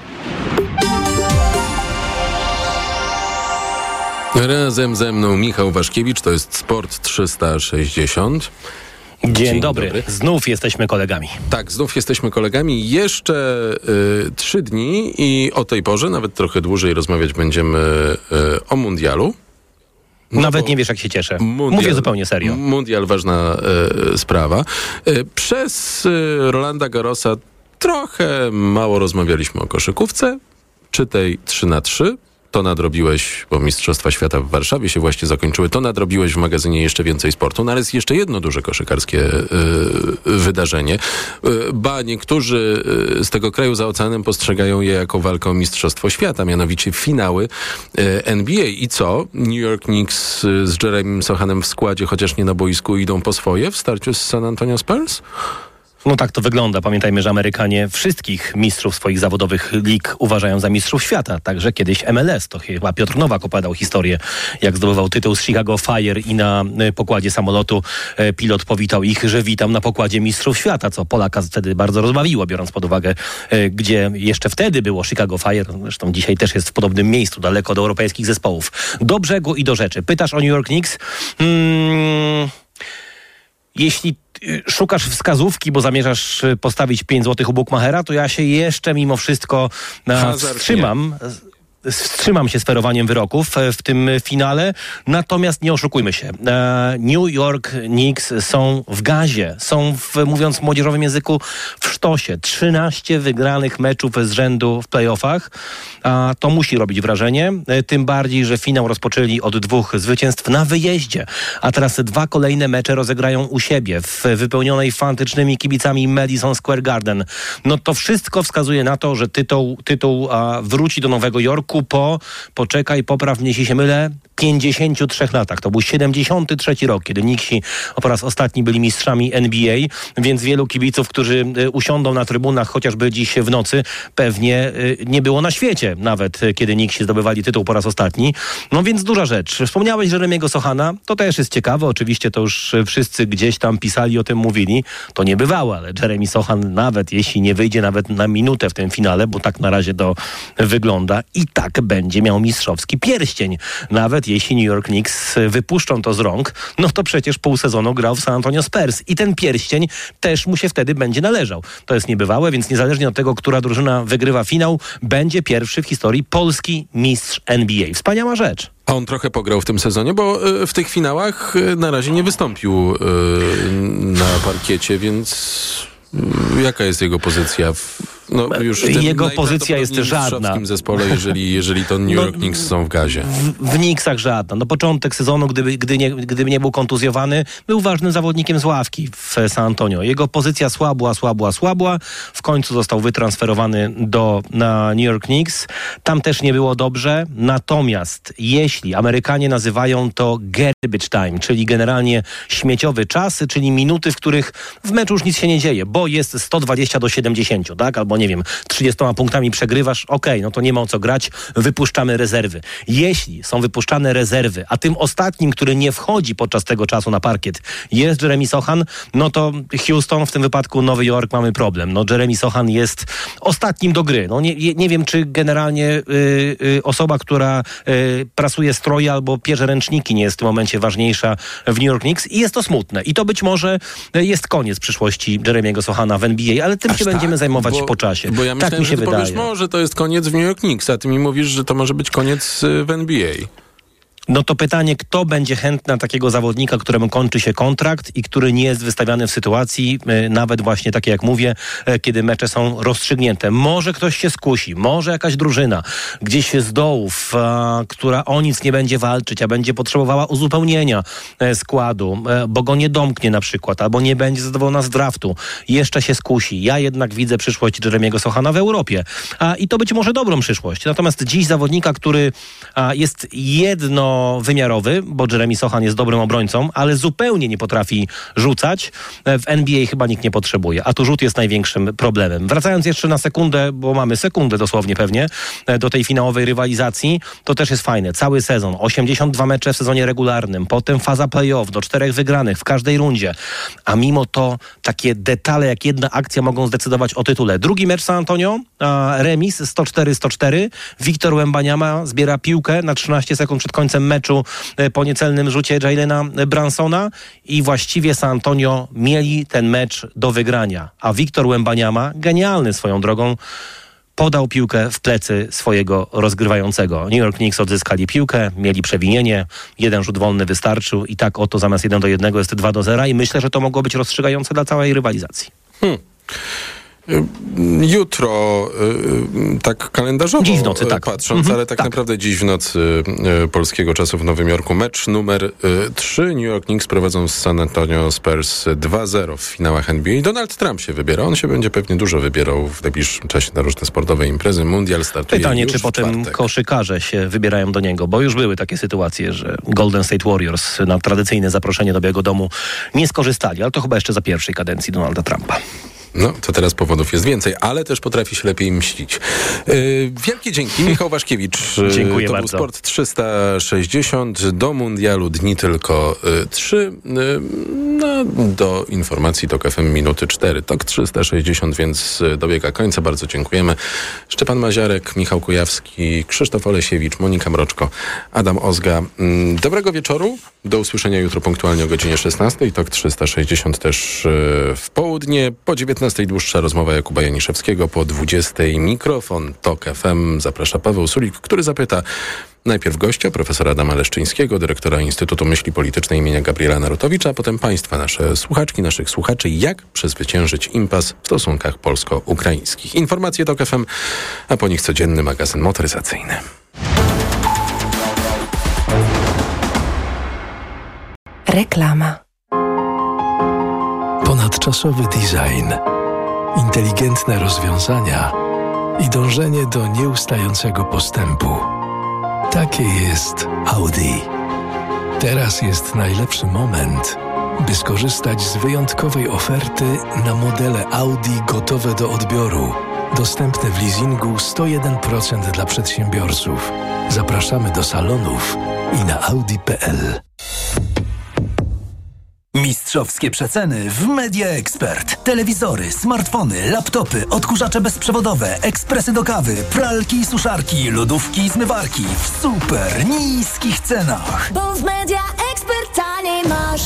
Razem ze mną Michał Waszkiewicz, to jest Sport 360. Dzień dobry. Znów jesteśmy kolegami. Tak, znów jesteśmy kolegami. Jeszcze 3 dni i o tej porze, nawet trochę dłużej, rozmawiać będziemy o mundialu. Nawet nie wiesz, jak się cieszę. Mówię zupełnie serio. Mundial, ważna sprawa. Przez Rolanda Garrosa trochę mało rozmawialiśmy o koszykówce, czy tej 3x3. To nadrobiłeś, bo Mistrzostwa Świata w Warszawie się właśnie zakończyły, to nadrobiłeś w magazynie Jeszcze Więcej Sportu. No ale jest jeszcze jedno duże koszykarskie wydarzenie. Niektórzy z tego kraju za oceanem postrzegają je jako walkę o Mistrzostwo Świata, mianowicie finały NBA. I co? New York Knicks z Jeremym Sochanem w składzie, chociaż nie na boisku, idą po swoje w starciu z San Antonio Spurs? No tak to wygląda. Pamiętajmy, że Amerykanie wszystkich mistrzów swoich zawodowych lig uważają za mistrzów świata. Także kiedyś MLS, to chyba Piotr Nowak opowiadał historię, jak zdobywał tytuł z Chicago Fire i na pokładzie samolotu pilot powitał ich, że witam na pokładzie mistrzów świata, co Polaka wtedy bardzo rozbawiło, biorąc pod uwagę, gdzie jeszcze wtedy było Chicago Fire. Zresztą dzisiaj też jest w podobnym miejscu, daleko od europejskich zespołów. Do brzegu i do rzeczy. Pytasz o New York Knicks? Jeśli szukasz wskazówki, bo zamierzasz postawić 5 zł u Bukmachera, to ja się jeszcze mimo wszystko wstrzymam. wstrzymam się z ferowaniem wyroków w tym finale, natomiast nie oszukujmy się. New York Knicks są w gazie, są, mówiąc w młodzieżowym języku, w sztosie. 13 wygranych meczów z rzędu w playoffach. To musi robić wrażenie, tym bardziej, że finał rozpoczęli od 2 zwycięstw na wyjeździe, a teraz 2 kolejne mecze rozegrają u siebie w wypełnionej fantastycznymi kibicami Madison Square Garden. No to wszystko wskazuje na to, że tytuł wróci do Nowego Jorku poczekaj, popraw mnie, jeśli się mylę, 53 latach. To był 73 rok, kiedy Knicksi po raz ostatni byli mistrzami NBA, więc wielu kibiców, którzy usiądą na trybunach chociażby dziś w nocy, pewnie nie było na świecie nawet, kiedy Knicksi zdobywali tytuł po raz ostatni. No więc duża rzecz. Wspomniałeś Jeremiego Sochana, to też jest ciekawe, oczywiście to już wszyscy gdzieś tam pisali, o tym mówili. To nie bywało, ale Jeremy Sochan, nawet jeśli nie wyjdzie nawet na minutę w tym finale, bo tak na razie to wygląda, i tak będzie miał mistrzowski pierścień. Nawet jeśli New York Knicks wypuszczą to z rąk, no to przecież pół sezonu grał w San Antonio Spurs i ten pierścień też mu się wtedy będzie należał. To jest niebywałe, więc niezależnie od tego, która drużyna wygrywa finał, będzie pierwszy w historii polski mistrz NBA. Wspaniała rzecz. A on trochę pograł w tym sezonie, bo w tych finałach na razie nie wystąpił na parkiecie, więc jaka jest jego pozycja już w tym jego pozycja jest żadna w zespole, jeżeli to New York Knicks są w gazie. W Knicksach żadna. No początek sezonu, gdyby nie był kontuzjowany, był ważnym zawodnikiem z ławki w San Antonio. Jego pozycja słabła. W końcu został wytransferowany na New York Knicks. Tam też nie było dobrze. Natomiast jeśli Amerykanie nazywają to garbage time, czyli generalnie śmieciowy czas, czyli minuty, w których w meczu już nic się nie dzieje, bo jest 120-70, tak? Albo nie wiem, 30 punktami przegrywasz, no to nie ma o co grać, wypuszczamy rezerwy. Jeśli są wypuszczane rezerwy, a tym ostatnim, który nie wchodzi podczas tego czasu na parkiet, jest Jeremy Sochan, no to Houston, w tym wypadku Nowy Jork, mamy problem. No Jeremy Sochan jest ostatnim do gry. No nie wiem, czy generalnie osoba, która prasuje stroje albo pierze ręczniki, nie jest w tym momencie ważniejsza w New York Knicks i jest to smutne. I to być może jest koniec przyszłości Jeremiego Sochana w NBA, ale tym się będziemy zajmować po czasie. Bo ja myślałem, tak mi się że ty wydaje. powiesz, może to jest koniec w New York Knicks, a ty mi mówisz, że to może być koniec w NBA. No to pytanie, kto będzie chętny na takiego zawodnika, któremu kończy się kontrakt i który nie jest wystawiany w sytuacji, nawet właśnie takie jak mówię, kiedy mecze są rozstrzygnięte. Może ktoś się skusi, może jakaś drużyna gdzieś z dołów, która o nic nie będzie walczyć, a będzie potrzebowała uzupełnienia składu, bo go nie domknie na przykład, albo nie będzie zadowolona z draftu. Jeszcze się skusi. Ja jednak widzę przyszłość Jeremiego Sochana w Europie. I to być może dobrą przyszłość. Natomiast dziś zawodnika, który jest wymiarowy, bo Jeremy Sochan jest dobrym obrońcą, ale zupełnie nie potrafi rzucać. W NBA chyba nikt nie potrzebuje, a tu rzut jest największym problemem. Wracając jeszcze na sekundę, bo mamy sekundę dosłownie pewnie, do tej finałowej rywalizacji, to też jest fajne. Cały sezon, 82 mecze w sezonie regularnym, potem faza play-off, do 4 wygranych w każdej rundzie, a mimo to takie detale jak jedna akcja mogą zdecydować o tytule. Drugi mecz San Antonio, remis 104-104. Victor Wembanyama zbiera piłkę na 13 sekund przed końcem meczu po niecelnym rzucie Jalena Bransona i właściwie San Antonio mieli ten mecz do wygrania. A Victor Wembanyama, genialny swoją drogą, podał piłkę w plecy swojego rozgrywającego. New York Knicks odzyskali piłkę, mieli przewinienie, jeden rzut wolny wystarczył i tak oto zamiast 1-1 jest 2-0 i myślę, że to mogło być rozstrzygające dla całej rywalizacji. Jutro, tak kalendarzowo dziś w nocy, tak. Patrząc, ale tak naprawdę dziś w nocy polskiego czasu w Nowym Jorku mecz numer 3. New York Knicks prowadzą z San Antonio Spurs 2-0 w finałach NBA. Donald Trump się wybiera. On się będzie pewnie dużo wybierał w najbliższym czasie na różne sportowe imprezy. Mundial startuje Pytanie, już czy potem koszykarze się wybierają do niego, bo już były takie sytuacje, że Golden State Warriors na tradycyjne zaproszenie do Białego Domu nie skorzystali, ale to chyba jeszcze za pierwszej kadencji Donalda Trumpa. No, to teraz powodów jest więcej, ale też potrafi się lepiej mścić. Wielkie dzięki. Michał Waszkiewicz. Dziękuję to bardzo. był Sport 360. Do mundialu dni tylko 3. Do informacji TOK FM minuty 4. TOK 360, więc dobiega końca. Bardzo dziękujemy. Szczepan Maziarek, Michał Kujawski, Krzysztof Olesiewicz, Monika Mroczko, Adam Ozga. Dobrego wieczoru. Do usłyszenia jutro punktualnie o godzinie 16. TOK 360 też w południe. Po 19 19:00 dłuższa rozmowa Jakuba Janiszewskiego, po 20:00 mikrofon TOK FM. Zaprasza Paweł Sulik, który zapyta najpierw gościa, profesora Adama Leszczyńskiego, dyrektora Instytutu Myśli Politycznej imienia Gabriela Narutowicza, a potem państwa, nasze słuchaczki, naszych słuchaczy, jak przezwyciężyć impas w stosunkach polsko-ukraińskich. Informacje TOK FM, a po nich codzienny magazyn motoryzacyjny. Reklama. Ponadczasowy design, inteligentne rozwiązania i dążenie do nieustającego postępu. Takie jest Audi. Teraz jest najlepszy moment, by skorzystać z wyjątkowej oferty na modele Audi gotowe do odbioru. Dostępne w leasingu 101% dla przedsiębiorców. Zapraszamy do salonów i na audi.pl. Mistrzowskie przeceny w Media Expert. Telewizory, smartfony, laptopy, odkurzacze bezprzewodowe, ekspresy do kawy, pralki i suszarki, lodówki i zmywarki w super niskich cenach. Bo w Media Expert taniej masz.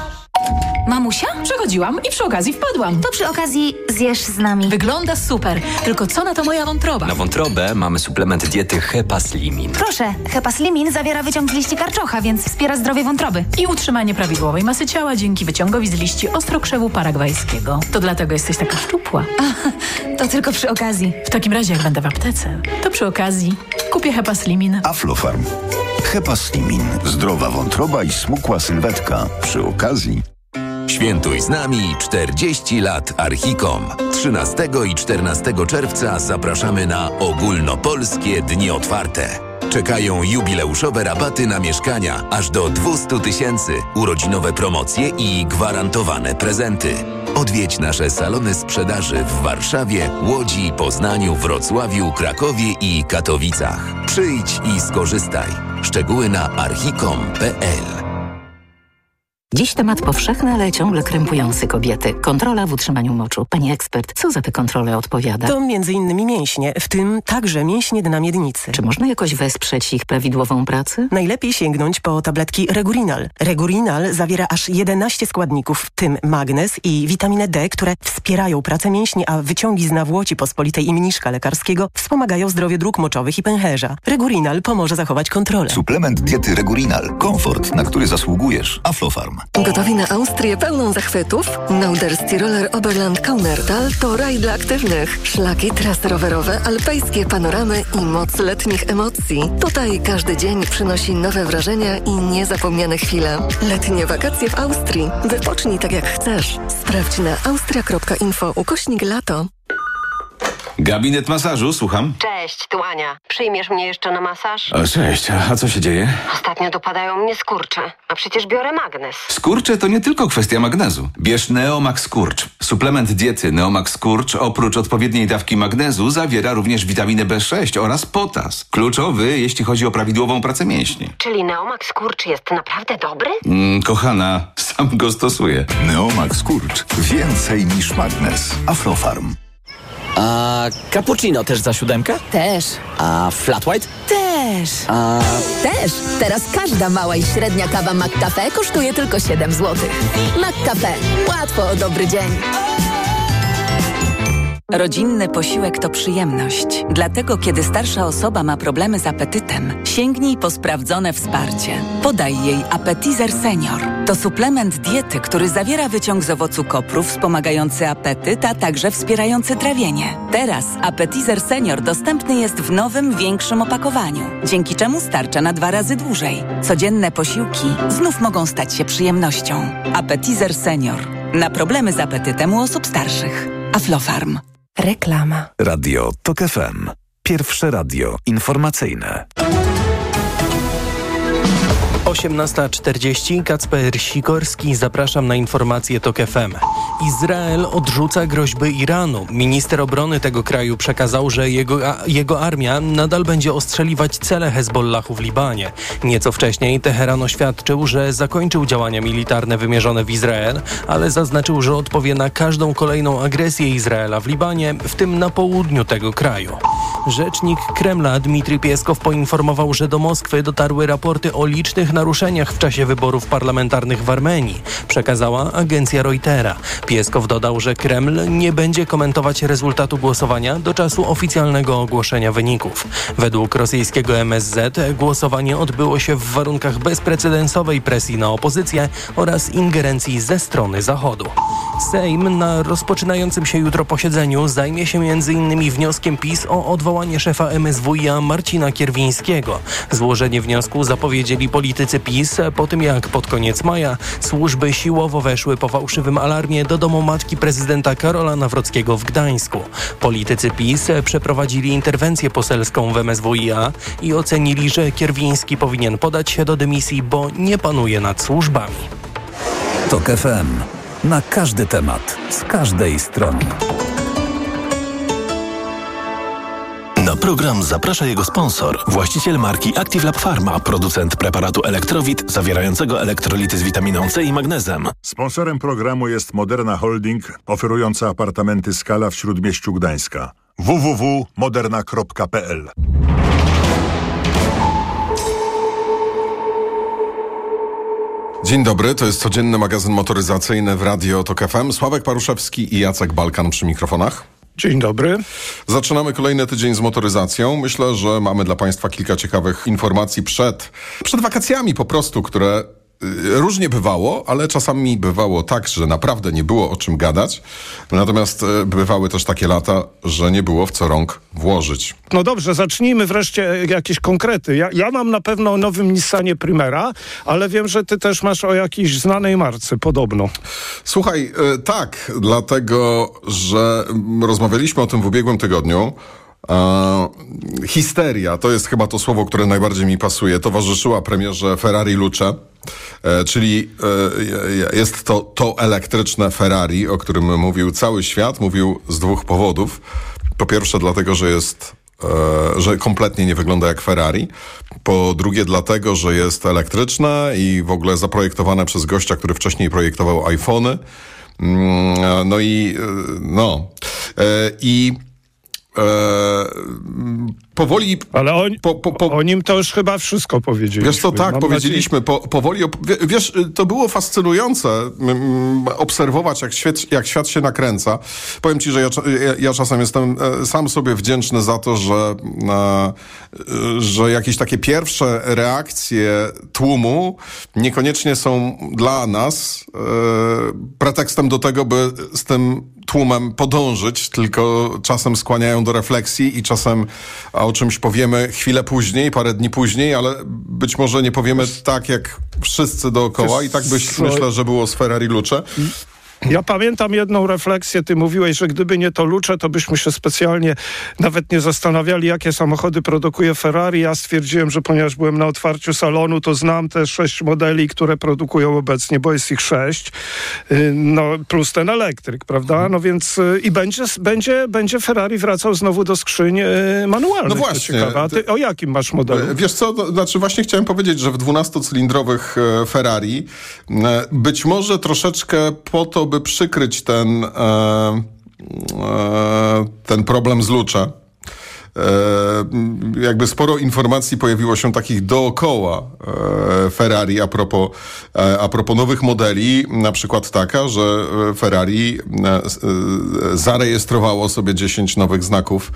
Mamusia? Przechodziłam i przy okazji wpadłam. To przy okazji zjesz z nami. Wygląda super, tylko co na to moja wątroba? Na wątrobę mamy suplement diety Hepaslimin. Proszę, Hepaslimin zawiera wyciąg z liści karczocha, więc wspiera zdrowie wątroby. I utrzymanie prawidłowej masy ciała dzięki wyciągowi z liści ostrokrzewu paragwajskiego. To dlatego jesteś taka szczupła. To tylko przy okazji. W takim razie, jak będę w aptece, to przy okazji kupię Hepaslimin. Aflofarm. Hepaslimin. Zdrowa wątroba i smukła sylwetka. Przy okazji. Świętuj z nami 40 lat Archicom. 13 i 14 czerwca zapraszamy na ogólnopolskie dni otwarte. Czekają jubileuszowe rabaty na mieszkania aż do 200 000, urodzinowe promocje i gwarantowane prezenty. Odwiedź nasze salony sprzedaży w Warszawie, Łodzi, Poznaniu, Wrocławiu, Krakowie i Katowicach. Przyjdź i skorzystaj. Szczegóły na archicom.pl. Dziś temat powszechny, ale ciągle krępujący kobiety. Kontrola w utrzymaniu moczu. Pani ekspert, co za tę kontrolę odpowiada? To m.in. mięśnie, w tym także mięśnie dna miednicy. Czy można jakoś wesprzeć ich prawidłową pracę? Najlepiej sięgnąć po tabletki Regurinal. Regurinal zawiera aż 11 składników, w tym magnez i witaminę D, które wspierają pracę mięśni, a wyciągi z nawłoci pospolitej i mniszka lekarskiego wspomagają zdrowie dróg moczowych i pęcherza. Regurinal pomoże zachować kontrolę. Suplement diety Regurinal. Komfort, na który zasługujesz. Aflofarm. Gotowi na Austrię pełną zachwytów? Norderski Roller Oberland Kaunertal to raj dla aktywnych. Szlaki, trasy rowerowe, alpejskie panoramy i moc letnich emocji. Tutaj każdy dzień przynosi nowe wrażenia i niezapomniane chwile. Letnie wakacje w Austrii. Wypocznij tak jak chcesz. Sprawdź na austria.info/lato. Gabinet masażu, słucham. Cześć, tu Ania. Przyjmiesz mnie jeszcze na masaż? O, cześć, a co się dzieje? Ostatnio dopadają mnie skurcze, a przecież biorę magnez. Skurcze to nie tylko kwestia magnezu. Bierz Neomax Skurcz. Suplement diety Neomax Skurcz oprócz odpowiedniej dawki magnezu zawiera również witaminę B6 oraz potas. Kluczowy, jeśli chodzi o prawidłową pracę mięśni. Czyli Neomax Skurcz jest naprawdę dobry? Kochana, sam go stosuję. Neomax Skurcz. Więcej niż magnez. Aflofarm. A cappuccino też za 7? Też. A flat white? Też. Też. Teraz każda mała i średnia kawa McCafe kosztuje tylko 7 zł. McCafe. Łatwo o dobry dzień. Rodzinny posiłek to przyjemność. Dlatego, kiedy starsza osoba ma problemy z apetytem, sięgnij po sprawdzone wsparcie. Podaj jej Appetizer Senior. To suplement diety, który zawiera wyciąg z owocu kopru wspomagający apetyt, a także wspierający trawienie. Teraz Appetizer Senior dostępny jest w nowym, większym opakowaniu, dzięki czemu starcza na 2 razy dłużej. Codzienne posiłki znów mogą stać się przyjemnością. Appetizer Senior. Na problemy z apetytem u osób starszych. Aflofarm. Reklama. Radio TOK FM. Pierwsze radio informacyjne. 18:40. Kacper Sikorski. Zapraszam na informacje TOK FM. Izrael odrzuca groźby Iranu. Minister obrony tego kraju przekazał, że jego armia nadal będzie ostrzeliwać cele Hezbollahu w Libanie. Nieco wcześniej Teheran oświadczył, że zakończył działania militarne wymierzone w Izrael, ale zaznaczył, że odpowie na każdą kolejną agresję Izraela w Libanie, w tym na południu tego kraju. Rzecznik Kremla Dmitrij Pieskow poinformował, że do Moskwy dotarły raporty o licznych naruszeniach naruszeniach w czasie wyborów parlamentarnych w Armenii, przekazała agencja Reutera. Pieskow dodał, że Kreml nie będzie komentować rezultatu głosowania do czasu oficjalnego ogłoszenia wyników. Według rosyjskiego MSZ głosowanie odbyło się w warunkach bezprecedensowej presji na opozycję oraz ingerencji ze strony Zachodu. Sejm na rozpoczynającym się jutro posiedzeniu zajmie się m.in. wnioskiem PiS o odwołanie szefa MSWiA Marcina Kierwińskiego. Złożenie wniosku zapowiedzieli politycy PiS po tym, jak pod koniec maja służby siłowo weszły po fałszywym alarmie do domu matki prezydenta Karola Nawrockiego w Gdańsku. Politycy PiS przeprowadzili interwencję poselską w MSWiA i ocenili, że Kierwiński powinien podać się do dymisji, bo nie panuje nad służbami. TOK FM. Na każdy temat, z każdej strony. Na program zaprasza jego sponsor, właściciel marki Active Lab Pharma, producent preparatu Elektrowit zawierającego elektrolity z witaminą C i magnezem. Sponsorem programu jest Moderna Holding, oferująca apartamenty Skala w Śródmieściu Gdańska. www.moderna.pl. Dzień dobry, to jest codzienny magazyn motoryzacyjny w Radio TOK FM. Sławek Paruszewski i Jacek Balkan przy mikrofonach. Dzień dobry. Zaczynamy kolejny tydzień z motoryzacją. Myślę, że mamy dla Państwa kilka ciekawych informacji przed wakacjami po prostu, które różnie bywało, ale czasami bywało tak, że naprawdę nie było o czym gadać. Natomiast bywały też takie lata, że nie było w co rąk włożyć. No dobrze, zacznijmy wreszcie jakieś konkrety. Ja mam na pewno o nowym Nissanie Primera, ale wiem, że ty też masz o jakiejś znanej marce podobno. Słuchaj, tak, dlatego, że rozmawialiśmy o tym w ubiegłym tygodniu. Histeria, to jest chyba to słowo, które najbardziej mi pasuje, towarzyszyła premierze Ferrari Luce, czyli jest to elektryczne Ferrari, o którym mówił cały świat, mówił z dwóch powodów. Po pierwsze dlatego, że kompletnie nie wygląda jak Ferrari. Po drugie dlatego, że jest elektryczne i w ogóle zaprojektowane przez gościa, który wcześniej projektował iPhony. Powoli... Ale o nim to już chyba wszystko powiedzieliśmy. Wiesz co, tak, powiedzieliśmy. Powoli... Wiesz, to było fascynujące obserwować, jak świat się nakręca. Powiem ci, że ja czasem jestem sam sobie wdzięczny za to, że jakieś takie pierwsze reakcje tłumu niekoniecznie są dla nas pretekstem do tego, by z tym tłumem podążyć, tylko czasem skłaniają do refleksji i czasem o czymś powiemy chwilę później, parę dni później, ale być może nie powiemy tak jak wszyscy dookoła i tak myślę, że było z Ferrari Luce. Ja pamiętam jedną refleksję, ty mówiłeś, że gdyby nie to Luce, to byśmy się specjalnie nawet nie zastanawiali, jakie samochody produkuje Ferrari. Ja stwierdziłem, że ponieważ byłem na otwarciu salonu, to znam te 6 modeli, które produkują obecnie, bo jest ich 6, no plus ten elektryk, prawda? No więc i będzie Ferrari wracał znowu do skrzyń manualnych. No właśnie. A ty o jakim masz modelu? Wiesz co, znaczy właśnie chciałem powiedzieć, że w 12-cylindrowych Ferrari być może troszeczkę po to, by przykryć ten problem z Luce. Jakby sporo informacji pojawiło się takich dookoła Ferrari a propos nowych modeli. Na przykład taka, że Ferrari zarejestrowało sobie 10 nowych znaków.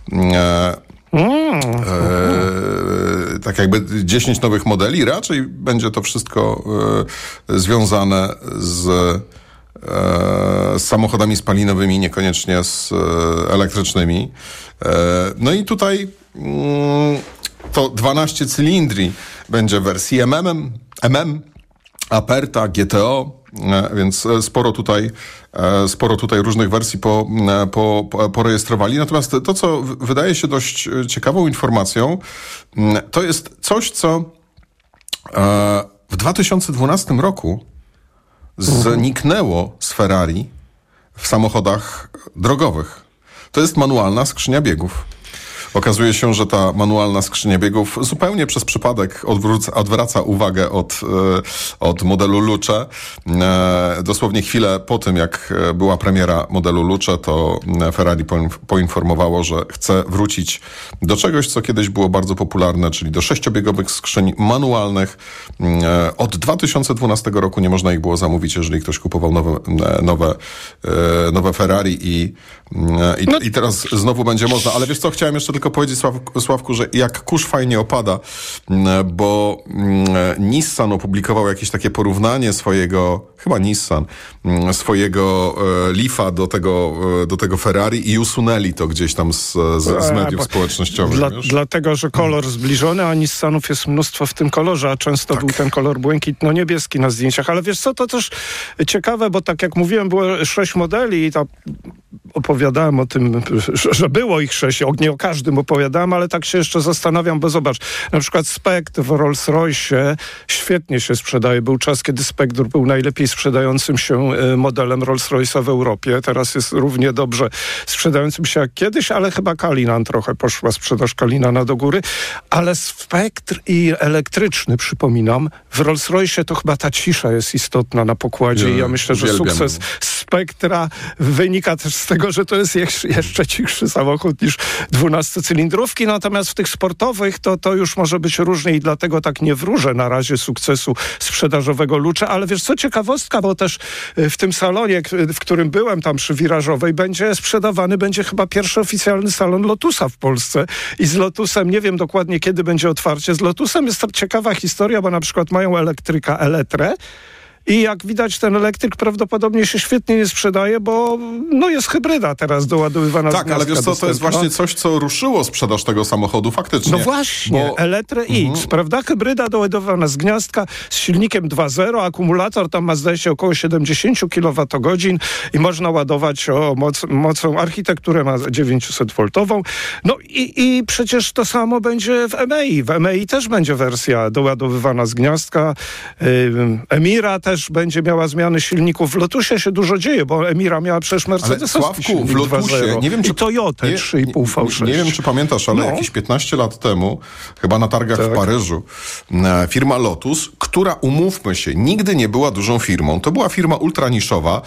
Tak jakby 10 nowych modeli. Raczej będzie to wszystko związane z samochodami spalinowymi, niekoniecznie z elektrycznymi. No i tutaj to 12 cylindri będzie w wersji MM, Aperta, GTO, więc sporo tutaj różnych wersji porejestrowali. Natomiast to, co wydaje się dość ciekawą informacją, to jest coś, co w 2012 roku zniknęło z Ferrari w samochodach drogowych. To jest manualna skrzynia biegów. okazuje się, że ta manualna skrzynia biegów zupełnie przez przypadek odwraca uwagę od modelu Luce. Dosłownie chwilę po tym, jak była premiera modelu Luce, to Ferrari poinformowało, że chce wrócić do czegoś, co kiedyś było bardzo popularne, czyli do 6-biegowych skrzyń manualnych. Od 2012 roku nie można ich było zamówić, jeżeli ktoś kupował nowe Ferrari i teraz znowu będzie można. Ale wiesz co, chciałem jeszcze tylko powiedzieć, Sławku, że jak kurz fajnie opada, bo Nissan opublikował jakieś takie porównanie swojego Leafa do tego Ferrari i usunęli to gdzieś tam z mediów społecznościowych. Dlatego, że kolor zbliżony, a Nissanów jest mnóstwo w tym kolorze, a często był ten kolor błękitno-niebieski na zdjęciach. Ale wiesz co, to też ciekawe, bo tak jak mówiłem, było 6 modeli i opowiadałem o tym, że było ich 6, nie o każdym opowiadałem, ale tak się jeszcze zastanawiam, bo zobacz, na przykład Spectre w Rolls-Royce świetnie się sprzedaje. Był czas, kiedy Spectre był najlepiej sprzedającym się modelem Rolls-Royce'a w Europie. Teraz jest równie dobrze sprzedającym się jak kiedyś, ale chyba Cullinan trochę poszła sprzedaż Cullinana do góry. Ale Spectre i elektryczny, przypominam, w Rolls-Royce to chyba ta cisza jest istotna na pokładzie i ja myślę, że sukces Spectra wynika też z tego, że to jest jeszcze cichszy samochód niż 12-cylindrówki, natomiast w tych sportowych to już może być różnie i dlatego tak nie wróżę na razie sukcesu sprzedażowego Luce, ale wiesz co, ciekawostka, bo też w tym salonie, w którym byłem tam przy Wirażowej, będzie chyba pierwszy oficjalny salon Lotusa w Polsce i z Lotusem, nie wiem dokładnie kiedy będzie otwarcie, z Lotusem jest ciekawa historia, bo na przykład mają elektryka Eletre, i jak widać, ten elektryk prawdopodobnie się świetnie nie sprzedaje, bo jest hybryda teraz doładowywana z gniazdka. Tak, ale wiesz co, to jest właśnie coś, co ruszyło sprzedaż tego samochodu faktycznie. No właśnie, Eletre X, prawda? Hybryda doładowywana z gniazdka z silnikiem 2.0, akumulator tam ma, zdaje się, około 70 kWh i można ładować mocą, architekturę ma 900V. No i przecież to samo będzie w EMEI. W EMEI też będzie wersja doładowywana z gniazdka. Emira też będzie miała zmiany silników. W Lotusie się dużo dzieje, bo Emira miała przecież Mercedesowski silnik 2.0 nie wiem, czy i Toyota 3,5 V6. Nie wiem, czy pamiętasz, ale jakieś 15 lat temu, chyba na targach w Paryżu, firma Lotus, która, umówmy się, nigdy nie była dużą firmą. To była firma ultraniszowa.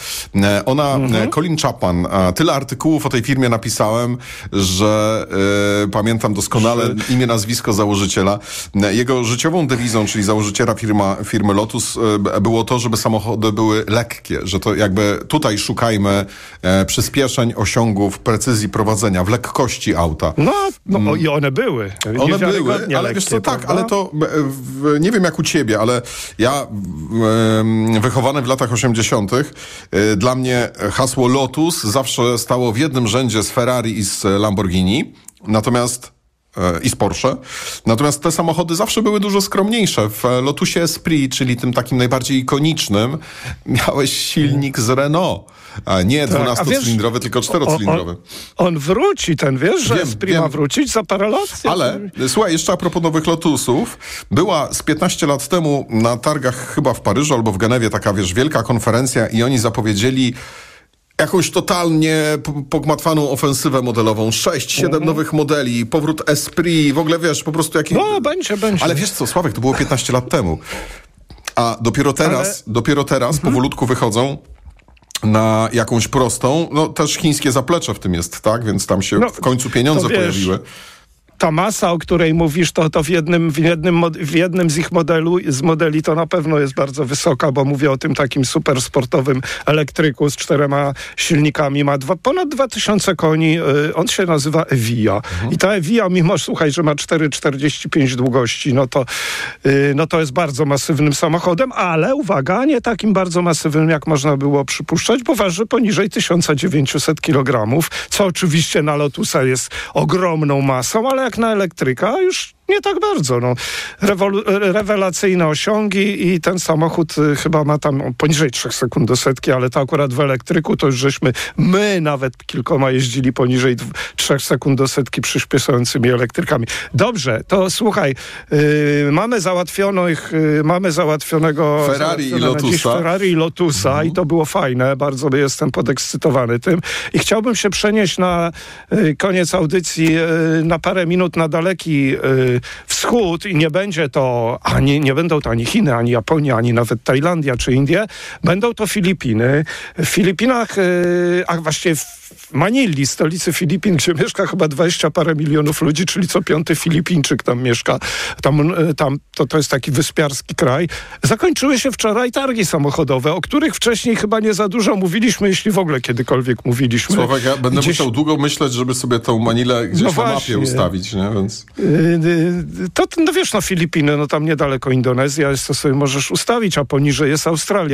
Colin Chapman, tyle artykułów o tej firmie napisałem, że pamiętam doskonale imię, nazwisko założyciela. Jego życiową dewizą, czyli założyciela firmy Lotus, było to, żeby samochody były lekkie, że to jakby tutaj szukajmy przyspieszeń, osiągów, precyzji prowadzenia, w lekkości auta. I one były. One były, ale lekkie, wiesz co, tak, ale to nie wiem jak u ciebie, ale ja wychowany w latach 80. Dla mnie hasło Lotus zawsze stało w jednym rzędzie z Ferrari i z Lamborghini, i z Porsche. Natomiast te samochody zawsze były dużo skromniejsze. W Lotusie Esprit, czyli tym takim najbardziej ikonicznym, miałeś silnik z Renault. A nie 12-cylindrowy, tylko 4-cylindrowy. On wróci, że Esprit ma wrócić za parę lat. Ale słuchaj, jeszcze a propos nowych Lotusów, była z 15 lat temu na targach chyba w Paryżu albo w Genewie taka, wielka konferencja i oni zapowiedzieli jakąś totalnie pogmatwaną ofensywę modelową. 6-7 nowych modeli, powrót Esprit, w ogóle po prostu jaki... Będzie. Ale wiesz co, Sławek, to było 15 lat temu. A dopiero teraz powolutku wychodzą na jakąś prostą, też chińskie zaplecze w tym jest, tak? Więc tam się w końcu pieniądze pojawiły. Ta masa, o której mówisz, to w jednym z ich modeli to na pewno jest bardzo wysoka, bo mówię o tym takim super sportowym elektryku z 4 silnikami. Ma ponad 2000 koni. On się nazywa Evija. I ta Evija, mimo, słuchaj, że ma 4,45 długości, to jest bardzo masywnym samochodem, ale uwaga, nie takim bardzo masywnym, jak można było przypuszczać, bo waży poniżej 1900 kg, co oczywiście na Lotusa jest ogromną masą, ale jak na elektryka już Nie tak bardzo. No. Rewelacyjne osiągi i ten samochód chyba ma tam poniżej 3 sekund do setki, ale to akurat w elektryku to już my nawet kilkoma jeździli poniżej 3 sekund do setki przyspieszającymi elektrykami. Dobrze, to słuchaj, mamy załatwionego Ferrari i Lotusa i to było fajne, bardzo jestem podekscytowany tym i chciałbym się przenieść na koniec audycji na parę minut na daleki wschód i nie będą to ani Chiny, ani Japonia, ani nawet Tajlandia czy Indie, będą to Filipiny. W Filipinach, a właściwie w Manili, stolicy Filipin, gdzie mieszka chyba 20 parę milionów ludzi, czyli co 5. Filipińczyk tam mieszka. To jest taki wyspiarski kraj. Zakończyły się wczoraj targi samochodowe, o których wcześniej chyba nie za dużo mówiliśmy, jeśli w ogóle kiedykolwiek mówiliśmy. Sławek, ja będę musiał długo myśleć, żeby sobie tą Manilę gdzieś na mapie ustawić, nie? Więc... Filipiny, tam niedaleko Indonezja jest, to sobie możesz ustawić, a poniżej jest Australia.